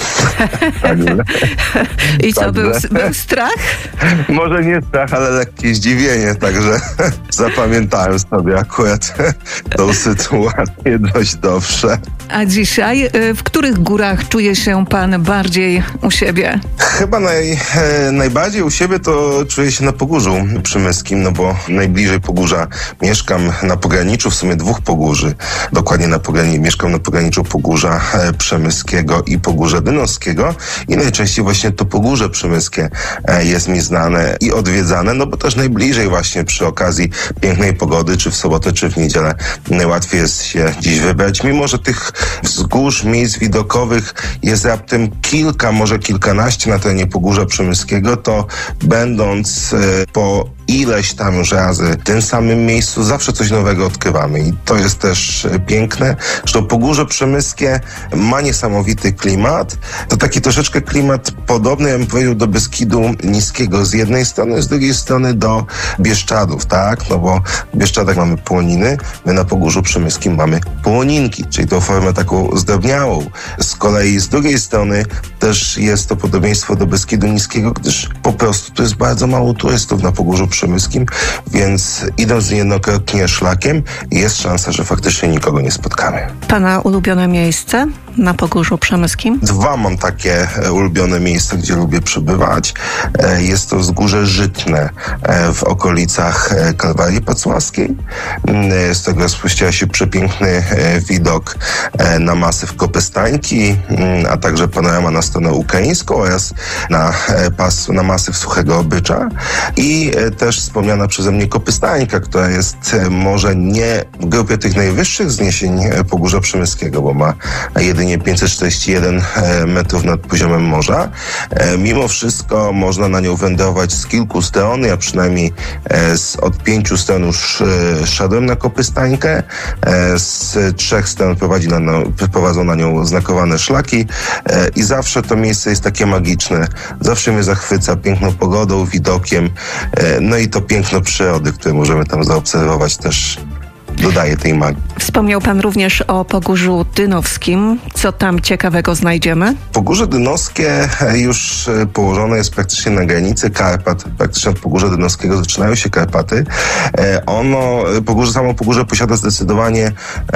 I co, był, był strach? Może nie strach, ale lekkie zdziwienie, także zapamiętałem sobie akurat tą sytuację dość dobrze. A dzisiaj w których górach czuje się pan bardziej u siebie? Chyba naj, e, najbardziej u siebie to czuję się na Pogórzu Przemyskim, no bo najbliżej Pogórza mieszkam na pograniczu, w sumie dwóch Pogórzy. Dokładnie na pograniczu, mieszkam na pograniczu Pogórza e, Przemyskiego i Pogórza Dynowskiego i najczęściej właśnie to Pogórze Przemyskie e, jest mi znane i odwiedzane, no bo też najbliżej właśnie przy okazji pięknej pogody, czy w sobotę, czy w niedzielę najłatwiej jest się dziś wybrać, mimo że tych wzgórz, miejsc widokowych jest raptem kilka, może kilkanaście na terenie Pogórza Przemyskiego, to będąc e, po ileś tam już razy w tym samym miejscu, zawsze coś nowego odkrywamy i to jest też piękne, że Pogórze Przemyskie ma niesamowity klimat. To taki troszeczkę klimat podobny, ja bym powiedział, do Beskidu Niskiego z jednej strony, z drugiej strony do Bieszczadów, tak? No bo w Bieszczadach mamy płoniny, my na Pogórzu Przemyskim mamy płoninki, czyli tą formę taką zdrobniałą. Z kolei z drugiej strony też jest to podobieństwo do Beskidu Niskiego, gdyż po prostu tu jest bardzo mało turystów na Pogórzu Przemyskim, więc idąc niejednokrotnie szlakiem, jest szansa, że faktycznie nikogo nie spotkamy. Pana ulubione miejsce na Pogórzu Przemyskim? Dwa mam takie ulubione miejsca, gdzie lubię przebywać. Jest to Wzgórze Żytne w okolicach Kalwarii Pacławskiej. Z tego rozpościera się przepiękny widok na masyw Kopestańki, a także panorama na stronę ukraińską oraz na, pas, na masyw Suchego Obycza. I też wspomniana przeze mnie Kopestańka, która jest może nie w grupie tych najwyższych wzniesień Pogórza Przemyskiego, bo ma jedynie pięćset czterdzieści jeden metrów nad poziomem morza. Mimo wszystko można na nią wędrować z kilku stron. Ja przynajmniej z, od pięciu stron już szedłem na Kopestańkę. Z trzech stron prowadzi na, no, prowadzą na nią znakowane szlaki i zawsze to miejsce jest takie magiczne. Zawsze mnie zachwyca piękną pogodą, widokiem, no i to piękno przyrody, które możemy tam zaobserwować, też dodaje tej magii. Wspomniał pan również o Pogórzu Dynowskim. Co tam ciekawego znajdziemy? Pogórze Dynowskie już położone jest praktycznie na granicy Karpat. Praktycznie od Pogórza Dynowskiego zaczynają się Karpaty. Ono, Pogórze, samo Pogórze posiada zdecydowanie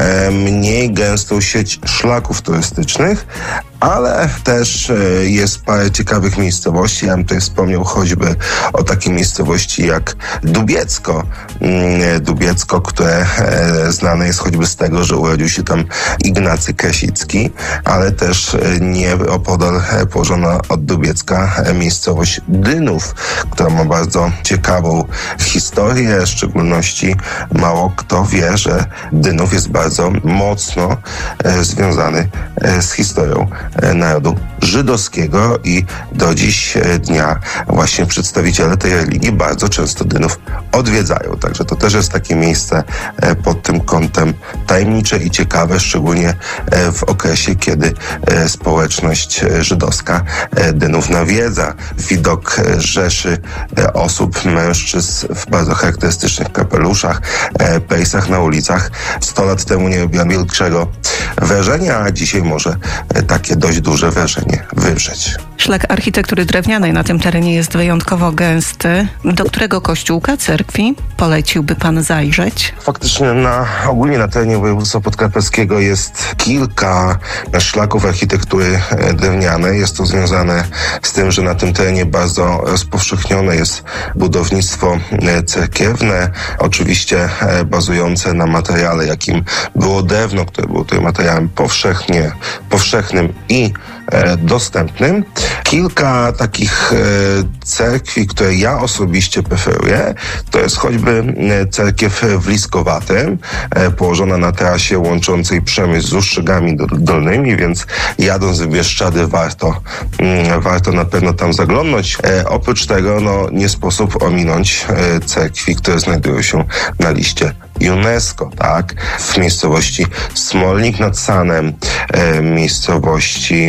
mniej gęstą sieć szlaków turystycznych, ale też jest parę ciekawych miejscowości. Ja bym tutaj wspomniał choćby o takiej miejscowości jak Dubiecko. Dubiecko, które znane jest choćby z tego, że urodził się tam Ignacy Krasicki, ale też nie opodal położona od Dubiecka miejscowość Dynów, która ma bardzo ciekawą historię, w szczególności mało kto wie, że Dynów jest bardzo mocno związany z historią narodu żydowskiego i do dziś dnia właśnie przedstawiciele tej religii bardzo często Dynów odwiedzają. Także to też jest takie miejsce pod tym kątem tajemnicze i ciekawe, szczególnie w okresie, kiedy społeczność żydowska Dynów nawiedza. Widok rzeszy osób, mężczyzn w bardzo charakterystycznych kapeluszach, pejsach na ulicach sto lat temu nie robiła większego wrażenia, a dzisiaj może takie dość duże wrażenie wywrzeć. Szlak architektury drewnianej na tym terenie jest wyjątkowo gęsty. Do którego kościółka, cerkwi poleciłby pan zajrzeć? Faktycznie na, ogólnie na terenie województwa podkarpackiego jest kilka szlaków architektury drewnianej. Jest to związane z tym, że na tym terenie bardzo rozpowszechnione jest budownictwo cerkiewne, oczywiście bazujące na materiale, jakim było drewno, które było tutaj materiałem powszechnie, powszechnym i e, dostępnym. Kilka takich e, cerkwi, które ja osobiście preferuję, to jest choćby cerkiew w Liskowatym, e, położona na trasie łączącej Przemysł z Ustrzygami Dolnymi, więc jadąc w Bieszczady warto, mm, warto na pewno tam zaglądnąć. E, oprócz tego no, nie sposób ominąć e, cerkwi, które znajdują się na liście UNESCO, tak? W miejscowości Smolnik nad Sanem, e, miejscowości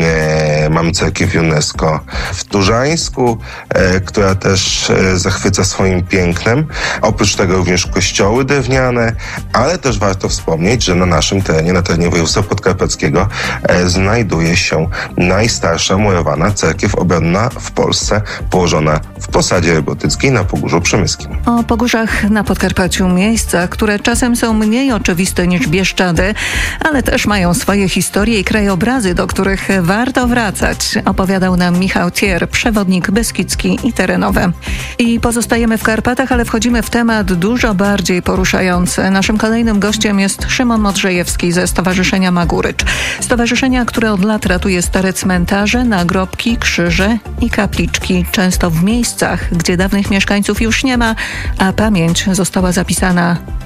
e, mamy cerkiew UNESCO w Turzańsku, e, która też e, zachwyca swoim pięknem. Oprócz tego również kościoły drewniane, ale też warto wspomnieć, że na naszym terenie, na terenie województwa podkarpackiego e, znajduje się najstarsza murowana cerkiew obronna w Polsce, położona w Posadzie Rybotyckiej na Pogórzu Przemyskim. O Pogórzach na Podkarpaciu miejsca, które czasem są mniej oczywiste niż Bieszczady, ale też mają swoje historie i krajobrazy, do których warto wracać, opowiadał nam Michał Thier, przewodnik beskidzki i terenowy. I pozostajemy w Karpatach, ale wchodzimy w temat dużo bardziej poruszający. Naszym kolejnym gościem jest Szymon Modrzejewski ze Stowarzyszenia Magurycz. Stowarzyszenia, które od lat ratuje stare cmentarze, nagrobki, krzyże i kapliczki, często w miejscach, gdzie dawnych mieszkańców już nie ma, a pamięć została zapisana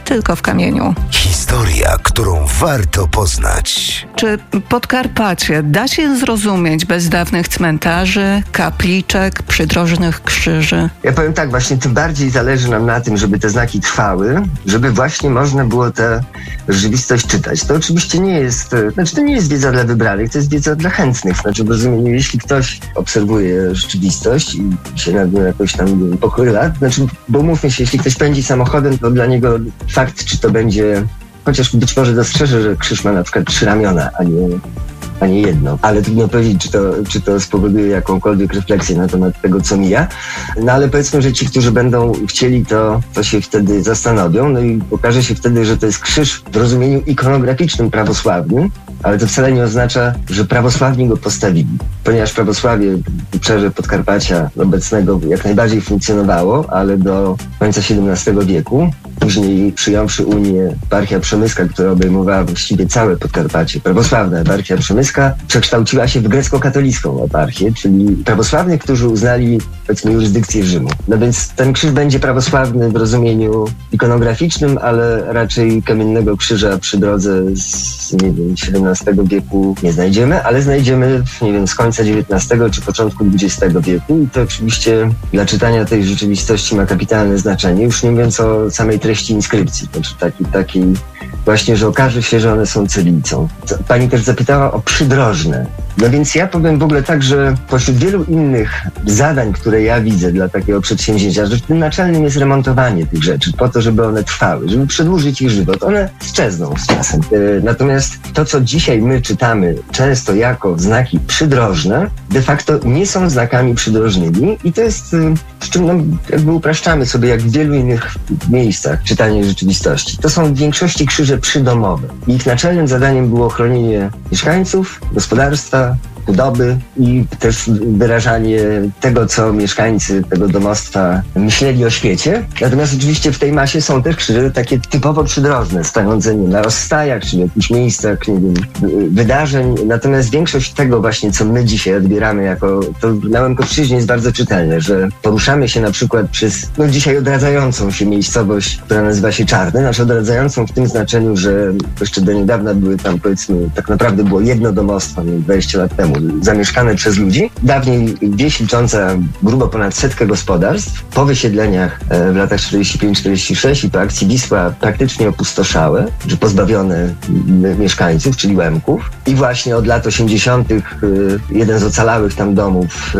tylko w kamieniu. Historia, którą warto poznać. Czy Podkarpacie da się zrozumieć bez dawnych cmentarzy, kapliczek, przydrożnych krzyży? Ja powiem tak, właśnie tym bardziej zależy nam na tym, żeby te znaki trwały, żeby właśnie można było tę rzeczywistość czytać. To oczywiście nie jest, znaczy to nie jest wiedza dla wybranych, to jest wiedza dla chętnych. Znaczy w rozumieniu, jeśli ktoś obserwuje rzeczywistość i się nad nią jakoś tam pochyla, znaczy, bo umówmy się, jeśli ktoś pędzi samochodem, to dla niego fakt, czy to będzie, chociaż być może dostrzeże, że krzyż ma na przykład trzy ramiona, a nie, a nie jedno. Ale trudno powiedzieć, czy to, czy to spowoduje jakąkolwiek refleksję na temat tego, co mija. No ale powiedzmy, że ci, którzy będą chcieli, to, to się wtedy zastanowią. No i okaże się wtedy, że to jest krzyż w rozumieniu ikonograficznym prawosławnym, ale to wcale nie oznacza, że prawosławni go postawili. Ponieważ prawosławie w obszarze Podkarpacia obecnego jak najbardziej funkcjonowało, ale do końca siedemnastego wieku. Później przyjąwszy Unię, eparchia przemyska, która obejmowała właściwie całe Podkarpacie, prawosławna eparchia przemyska, przekształciła się w grecko-katolicką eparchię, czyli prawosławnych, którzy uznali, powiedzmy, jurysdykcję Rzymu. No więc ten krzyż będzie prawosławny w rozumieniu ikonograficznym, ale raczej kamiennego krzyża przy drodze z, nie wiem, siedemnastego wieku nie znajdziemy, ale znajdziemy, nie wiem, z końca dziewiętnastego czy początku dwudziestego wieku i to oczywiście dla czytania tej rzeczywistości ma kapitalne znaczenie, już nie mówiąc o samej treści inskrypcji, znaczy takiej, takiej właśnie, że okaże się, że one są cyrylicą. Pani też zapytała o przydrożne. No więc ja powiem w ogóle tak, że pośród wielu innych zadań, które ja widzę dla takiego przedsięwzięcia, że tym naczelnym jest remontowanie tych rzeczy po to, żeby one trwały, żeby przedłużyć ich żywot. One sczezną z czasem. Natomiast to, co dzisiaj my czytamy często jako znaki przydrożne, de facto nie są znakami przydrożnymi i to jest, z czym no, jakby upraszczamy sobie, jak w wielu innych miejscach czytanie rzeczywistości. To są w większości krzyże przydomowe. Ich naczelnym zadaniem było chronienie mieszkańców, gospodarstwa, budowy i też wyrażanie tego, co mieszkańcy tego domostwa myśleli o świecie. Natomiast oczywiście w tej masie są też krzyże takie typowo przydrożne, stojące nie, na rozstajach, czy w jakichś miejscach, nie wiem, wydarzeń. Natomiast większość tego właśnie, co my dzisiaj odbieramy jako, to na Łękowszczyźnie jest bardzo czytelne, że poruszamy się na przykład przez, no dzisiaj odradzającą się miejscowość, która nazywa się Czarny, znaczy odradzającą w tym znaczeniu, że jeszcze do niedawna były tam, powiedzmy, tak naprawdę było jedno domostwo, nie, dwadzieścia lat temu, zamieszkane przez ludzi. Dawniej wieś licząca grubo ponad setkę gospodarstw. Po wysiedleniach w latach czterdzieści pięć czterdzieści sześć i po akcji Wisła praktycznie opustoszałe, czy pozbawione mieszkańców, czyli Łemków. I właśnie od lat osiemdziesiątych jeden z ocalałych tam domów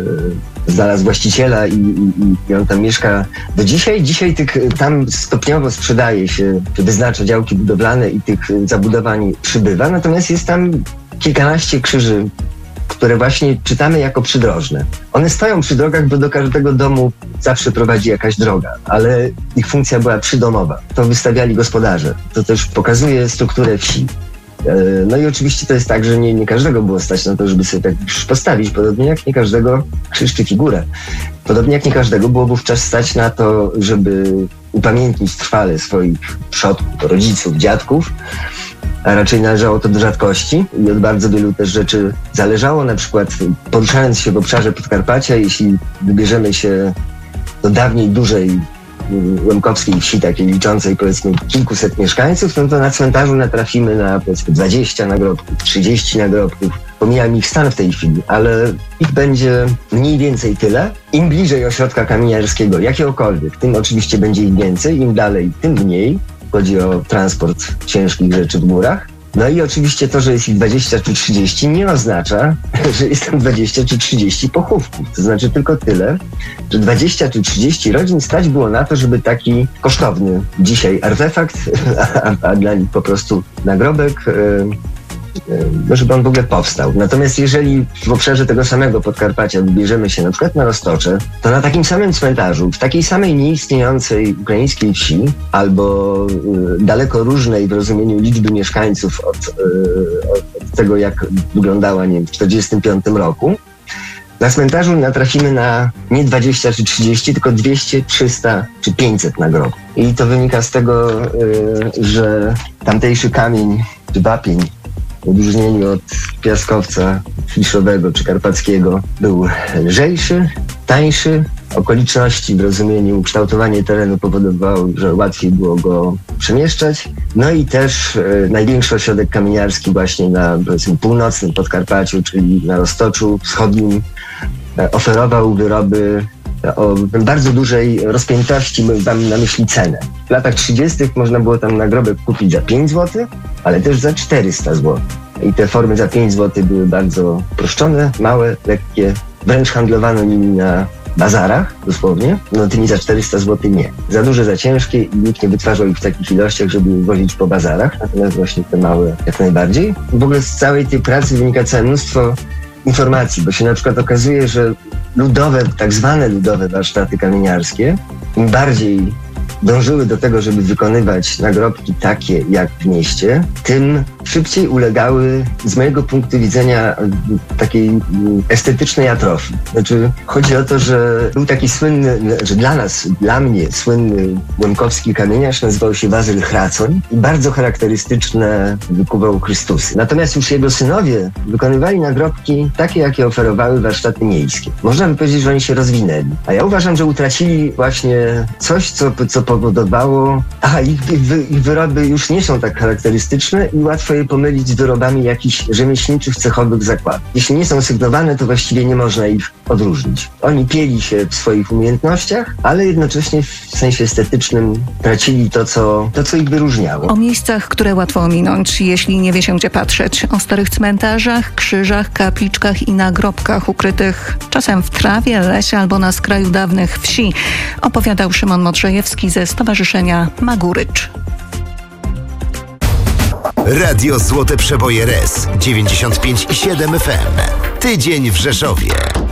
znalazł właściciela i, i, i on tam mieszka do dzisiaj. Dzisiaj tych, tam stopniowo sprzedaje się, czy wyznacza działki budowlane i tych zabudowań przybywa. Natomiast jest tam kilkanaście krzyży, które właśnie czytamy jako przydrożne. One stoją przy drogach, bo do każdego domu zawsze prowadzi jakaś droga, ale ich funkcja była przydomowa. To wystawiali gospodarze. To też pokazuje strukturę wsi. No i oczywiście to jest tak, że nie, nie każdego było stać na to, żeby sobie tak krzyż postawić, podobnie jak nie każdego krzyż czy figurę. Podobnie jak nie każdego było wówczas stać na to, żeby upamiętnić trwale swoich przodków, rodziców, dziadków, a raczej należało to do rzadkości i od bardzo wielu też rzeczy zależało. Na przykład poruszając się w obszarze Podkarpacia, jeśli wybierzemy się do dawniej dużej łemkowskiej wsi, takiej liczącej powiedzmy kilkuset mieszkańców, no to na cmentarzu natrafimy na powiedzmy dwadzieścia nagrobków, trzydzieści nagrobków. Pomijam ich stan w tej chwili, ale ich będzie mniej więcej tyle. Im bliżej ośrodka kamieniarskiego jakiegokolwiek, tym oczywiście będzie ich więcej, im dalej, tym mniej. Chodzi o transport ciężkich rzeczy w górach. No i oczywiście to, że jest ich dwadzieścia czy trzydzieści, nie oznacza, że jest tam dwadzieścia czy trzydzieści pochówków. To znaczy tylko tyle, że dwadzieścia czy trzydzieści rodzin stać było na to, żeby taki kosztowny dzisiaj artefakt, a, a dla nich po prostu nagrobek, no żeby on w ogóle powstał. Natomiast jeżeli w obszarze tego samego Podkarpacia wybierzemy się na przykład na Roztocze, to na takim samym cmentarzu, w takiej samej nieistniejącej ukraińskiej wsi, albo y, daleko różnej w rozumieniu liczby mieszkańców od, y, od tego, jak wyglądała, nie wiem, w czterdziestym piątym roku, na cmentarzu natrafimy na nie dwadzieścia czy trzydzieści, tylko dwieście, trzysta czy pięćset nagrobków. I to wynika z tego, y, że tamtejszy kamień czy wapień w odróżnieniu od piaskowca fliszowego czy karpackiego był lżejszy, tańszy okoliczności w rozumieniu ukształtowanie terenu powodowało, że łatwiej było go przemieszczać. No i też e, największy ośrodek kamieniarski właśnie na powiedzmy, północnym Podkarpaciu, czyli na Roztoczu Wschodnim, e, oferował wyroby o bardzo dużej rozpiętości, mam na myśli cenę. W latach trzydziestych można było tam nagrobek kupić za pięć złotych, ale też za czterysta złotych. I te formy za pięć złotych były bardzo uproszczone, małe, lekkie, wręcz handlowano nimi na bazarach, dosłownie. No tymi za czterysta złotych nie. Za duże, za ciężkie i nikt nie wytwarzał ich w takich ilościach, żeby wozić po bazarach. Natomiast właśnie te małe jak najbardziej. W ogóle z całej tej pracy wynika całe mnóstwo informacji, bo się na przykład okazuje, że ludowe, tak zwane ludowe warsztaty kamieniarskie, im bardziej dążyły do tego, żeby wykonywać nagrobki takie jak w mieście, tym szybciej ulegały z mojego punktu widzenia takiej estetycznej atrofii. Znaczy, chodzi o to, że był taki słynny, że dla nas, dla mnie słynny łemkowski kamieniarz nazywał się Wazyl Hracoń i bardzo charakterystyczne wykuwał Chrystusy. Natomiast już jego synowie wykonywali nagrobki takie, jakie oferowały warsztaty miejskie. Można by powiedzieć, że oni się rozwinęli. A ja uważam, że utracili właśnie coś, co, co powodowało, a ich, ich, ich wyroby już nie są tak charakterystyczne i łatwo je pomylić z wyrobami jakichś rzemieślniczych, cechowych zakładów. Jeśli nie są sygnowane, to właściwie nie można ich odróżnić. Oni pieli się w swoich umiejętnościach, ale jednocześnie w sensie estetycznym tracili to, co, to, co ich wyróżniało. O miejscach, które łatwo ominąć, jeśli nie wie się, gdzie patrzeć. O starych cmentarzach, krzyżach, kapliczkach i nagrobkach ukrytych czasem w trawie, lesie albo na skraju dawnych wsi, opowiadał Szymon Modrzejewski ze Stowarzyszenia Magurycz. Radio Złote Przeboje R E S dziewięćdziesiąt pięć i siedem F M. Tydzień w Rzeszowie.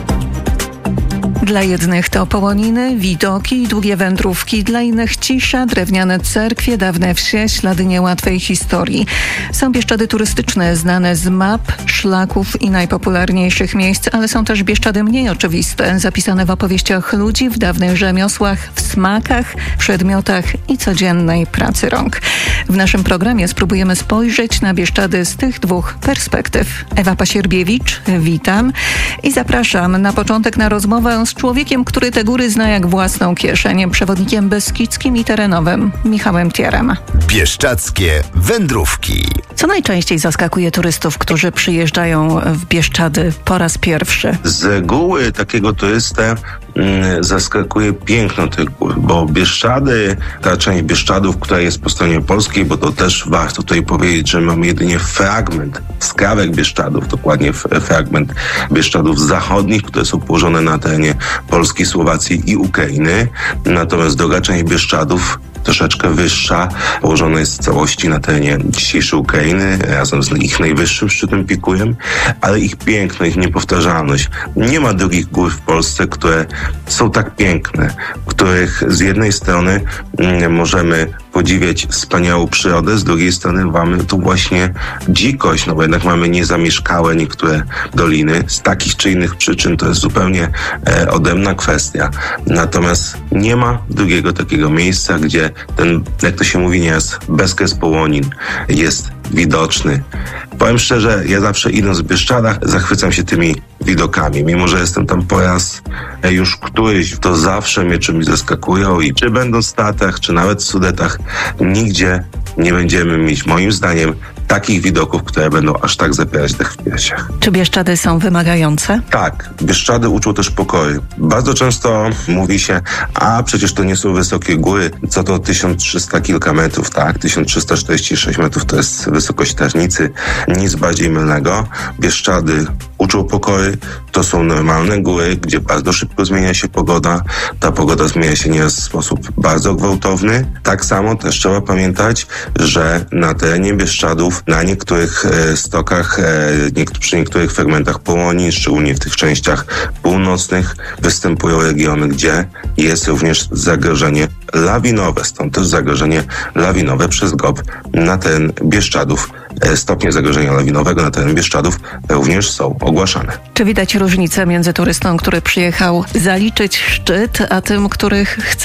Dla jednych to połoniny, widoki i długie wędrówki, dla innych cisza, drewniane cerkwie, dawne wsie, ślady niełatwej historii. Są Bieszczady turystyczne, znane z map, szlaków i najpopularniejszych miejsc, ale są też Bieszczady mniej oczywiste, zapisane w opowieściach ludzi, w dawnych rzemiosłach, w smakach, przedmiotach i codziennej pracy rąk. W naszym programie spróbujemy spojrzeć na Bieszczady z tych dwóch perspektyw. Ewa Pasierbiewicz, witam i zapraszam na początek na rozmowę z człowiekiem, który te góry zna jak własną kieszeń, przewodnikiem beskidzkim i terenowym, Michałem Tierem. Bieszczadzkie wędrówki. Co najczęściej zaskakuje turystów, którzy przyjeżdżają w Bieszczady po raz pierwszy? Z reguły takiego turystę mm, zaskakuje piękno tych gór, bo Bieszczady, ta część Bieszczadów, która jest po stronie polskiej, bo to też warto tutaj powiedzieć, że mamy jedynie fragment skrawek Bieszczadów, dokładnie fragment Bieszczadów zachodnich, które są położone na terenie Polski, Słowacji i Ukrainy. Natomiast druga część Bieszczadów, troszeczkę wyższa, położona jest w całości na terenie dzisiejszej Ukrainy, razem z ich najwyższym szczytem Pikujem, ale ich piękno, ich niepowtarzalność. Nie ma drugich gór w Polsce, które są tak piękne, których z jednej strony mm, możemy podziwiać wspaniałą przyrodę, z drugiej strony mamy tu właśnie dzikość, no bo jednak mamy niezamieszkałe niektóre doliny. Z takich czy innych przyczyn to jest zupełnie e, odrębna kwestia. Natomiast nie ma drugiego takiego miejsca, gdzie ten, jak to się mówi nieraz, bezkres Połonin jest widoczny. Powiem szczerze, ja zawsze idąc w Bieszczadach zachwycam się tymi widokami. Mimo że jestem tam po raz już któryś, to zawsze mnie czymś zaskakują i czy będąc w Tatrach, czy nawet w Sudetach, nigdzie nie będziemy mieć, moim zdaniem, takich widoków, które będą aż tak zapierać dech w piersiach. Czy Bieszczady są wymagające? Tak. Bieszczady uczą też pokory. Bardzo często mówi się, a przecież to nie są wysokie góry, co to tysiąc trzysta kilka metrów, tak? tysiąc trzysta czterdzieści sześć metrów to jest wysokość Tarnicy. Nic bardziej mylnego. Bieszczady uczą pokory. To są normalne góry, gdzie bardzo szybko zmienia się pogoda. Ta pogoda zmienia się nieraz w sposób bardzo gwałtowny. Tak samo też trzeba pamiętać, że na terenie Bieszczadów na niektórych e, stokach, e, niek- przy niektórych fragmentach Połonii, szczególnie w tych częściach północnych, występują regiony, gdzie jest również zagrożenie lawinowe. Stąd też zagrożenie lawinowe przez G O P na teren Bieszczadów. E, stopnie zagrożenia lawinowego na teren Bieszczadów również są ogłaszane. Czy widać różnicę między turystą, który przyjechał zaliczyć szczyt, a tym, który chce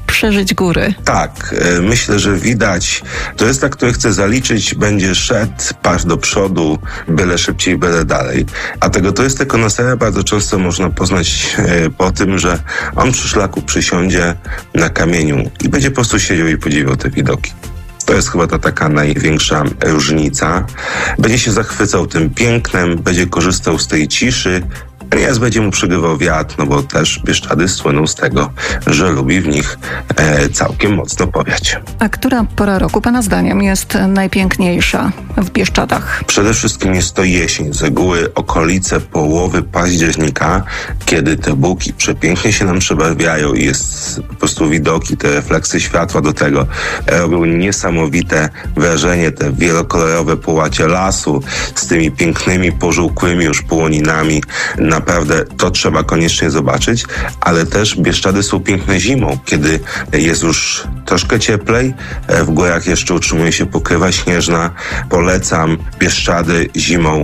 przeżyć góry. Tak, myślę, że widać. Turysta, który chce zaliczyć, będzie szedł paść do przodu, byle szybciej, byle dalej. A tego turystę konesera bardzo często można poznać po tym, że on przy szlaku przysiądzie na kamieniu i będzie po prostu siedział i podziwiał te widoki. To jest chyba ta taka największa różnica. Będzie się zachwycał tym pięknem, będzie korzystał z tej ciszy. Nieraz będzie mu przygrywał wiatr, no bo też Bieszczady słyną z tego, że lubi w nich e, całkiem mocno powiać. A która pora roku Pana zdaniem jest najpiękniejsza w Bieszczadach? Przede wszystkim jest to jesień, z reguły okolice połowy października, kiedy te buki przepięknie się nam przebarwiają i jest po prostu widoki, te refleksy światła do tego robią niesamowite wrażenie, te wielokolorowe połacie lasu z tymi pięknymi, pożółkłymi już połoninami. Naprawdę to trzeba koniecznie zobaczyć, ale też Bieszczady są piękne zimą, kiedy jest już troszkę cieplej, w górach jeszcze utrzymuje się pokrywa śnieżna. Polecam Bieszczady zimą.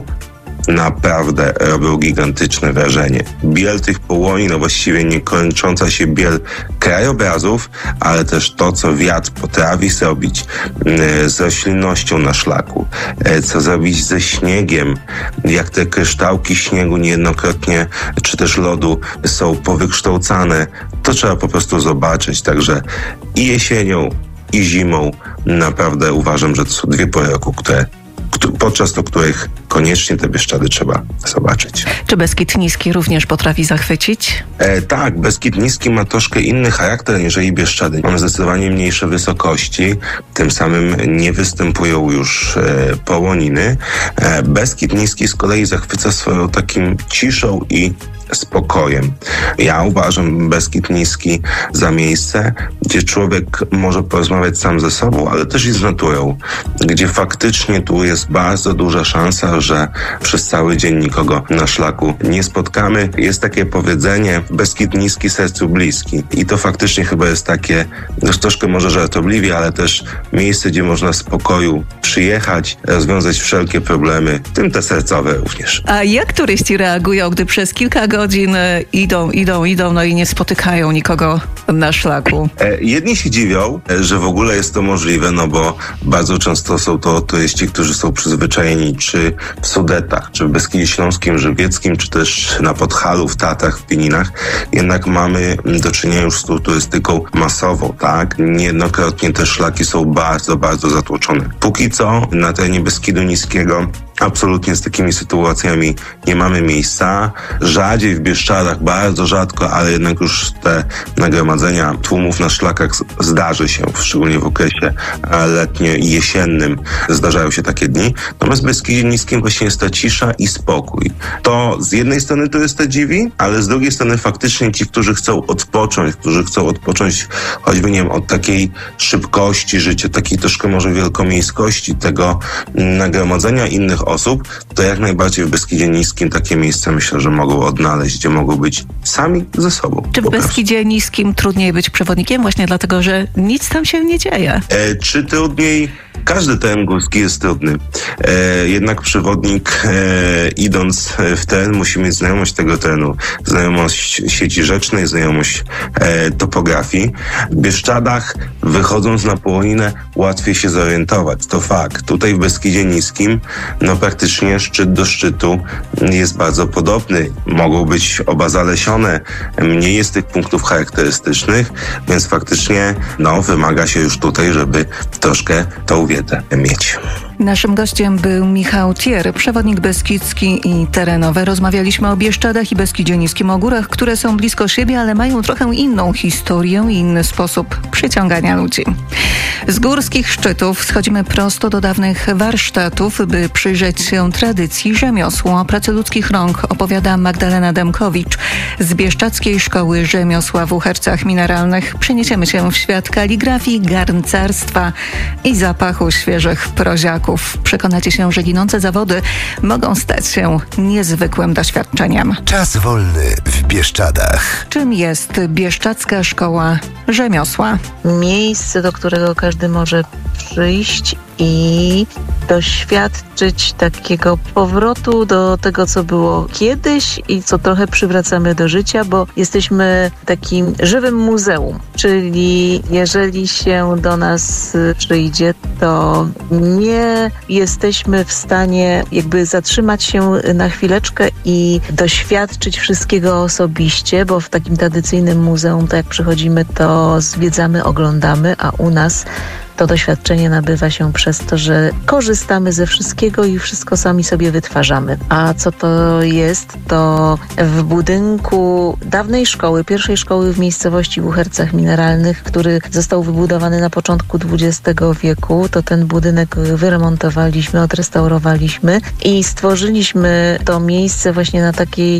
Naprawdę robią gigantyczne wrażenie. Biel tych połoni, no właściwie niekończąca się biel krajobrazów, ale też to, co wiatr potrafi zrobić z roślinnością na szlaku, co zrobić ze śniegiem, jak te kryształki śniegu niejednokrotnie, czy też lodu są powykształcane, to trzeba po prostu zobaczyć. Także i jesienią, i zimą naprawdę uważam, że to są dwie pory roku, które podczas do których koniecznie te Bieszczady trzeba zobaczyć. Czy Beskid Niski również potrafi zachwycić? E, tak, Beskid Niski ma troszkę inny charakter niżeli Bieszczady. Mamy zdecydowanie mniejsze wysokości, tym samym nie występują już e, połoniny. E, Beskid Niski z kolei zachwyca swoją takim ciszą i spokojem. Ja uważam Beskid Niski za miejsce, gdzie człowiek może porozmawiać sam ze sobą, ale też i z naturą, gdzie faktycznie tu jest bardzo duża szansa, że przez cały dzień nikogo na szlaku nie spotkamy. Jest takie powiedzenie, Beskid Niski sercu bliski. I to faktycznie chyba jest takie, no troszkę może żartobliwie, ale też miejsce, gdzie można w spokoju przyjechać, rozwiązać wszelkie problemy, w tym te sercowe również. A jak turyści reagują, gdy przez kilka godzin idą, idą, idą, no i nie spotykają nikogo na szlaku? E, jedni się dziwią, że w ogóle jest to możliwe, no bo bardzo często są to turyści, którzy są przyzwyczajeni czy w Sudetach, czy w Beskidzie Śląskim, Żywieckim, czy też na Podhalu, w Tatrach, w Pieninach. Jednak mamy do czynienia już z tą turystyką masową, tak? Niejednokrotnie te szlaki są bardzo, bardzo zatłoczone. Póki co na terenie Beskidu Niskiego absolutnie z takimi sytuacjami nie mamy miejsca. Rzadziej w Bieszczadach, bardzo rzadko, ale jednak już te nagromadzenia tłumów na szlakach zdarzy się, szczególnie w okresie letnio i jesiennym zdarzają się takie dni. Natomiast w Beskidzie Niskim właśnie jest ta cisza i spokój. To z jednej strony turystę dziwi, ale z drugiej strony faktycznie ci, którzy chcą odpocząć, którzy chcą odpocząć choćby, nie wiem, od takiej szybkości życia, takiej troszkę może wielkomiejskości, tego nagromadzenia innych osób, to jak najbardziej w Beskidzie Niskim takie miejsca myślę, że mogą odnaleźć, gdzie mogą być sami ze sobą. Czy w Beskidzie Niskim trudniej być przewodnikiem właśnie dlatego, że nic tam się nie dzieje? E, czy trudniej? Każdy teren górski jest trudny. E, jednak przewodnik e, idąc w teren musi mieć znajomość tego terenu, znajomość sieci rzecznej, znajomość e, topografii. W Bieszczadach wychodząc na połoninę łatwiej się zorientować. To fakt. Tutaj w Beskidzie Niskim no praktycznie szczyt do szczytu jest bardzo podobny. Mogą być oba zalesione. Mniej jest tych punktów charakterystycznych, więc faktycznie no wymaga się już tutaj, żeby troszkę tą wiedzę mieć. Naszym gościem był Michał Thier, przewodnik beskidzki i terenowy. Rozmawialiśmy o Bieszczadach i Beskidzie Niskim, o górach, które są blisko siebie, ale mają trochę inną historię i inny sposób przyciągania ludzi. Z górskich szczytów schodzimy prosto do dawnych warsztatów, by przyjrzeć się tradycji rzemiosła pracy ludzkich rąk, opowiada Magdalena Demkowicz. Z Bieszczadzkiej Szkoły Rzemiosła w Uhercach Mineralnych przeniesiemy się w świat kaligrafii, garncarstwa i zapachu świeżych proziaków. Przekonacie się, że ginące zawody mogą stać się niezwykłym doświadczeniem. Czas wolny w Bieszczadach. Czym jest Bieszczadzka Szkoła Rzemiosła? Miejsce, do którego każdy może przyjść i doświadczyć takiego powrotu do tego, co było kiedyś i co trochę przywracamy do życia, bo jesteśmy takim żywym muzeum, czyli jeżeli się do nas przyjdzie, to nie jesteśmy w stanie jakby zatrzymać się na chwileczkę i doświadczyć wszystkiego osobiście, bo w takim tradycyjnym muzeum, tak jak przychodzimy, to zwiedzamy, oglądamy, a u nas to doświadczenie nabywa się przez to, że korzystamy ze wszystkiego i wszystko sami sobie wytwarzamy. A co to jest? To w budynku dawnej szkoły, pierwszej szkoły w miejscowości w Uhercach Mineralnych, który został wybudowany na początku dwudziestego wieku, to ten budynek wyremontowaliśmy, odrestaurowaliśmy i stworzyliśmy to miejsce właśnie na takiej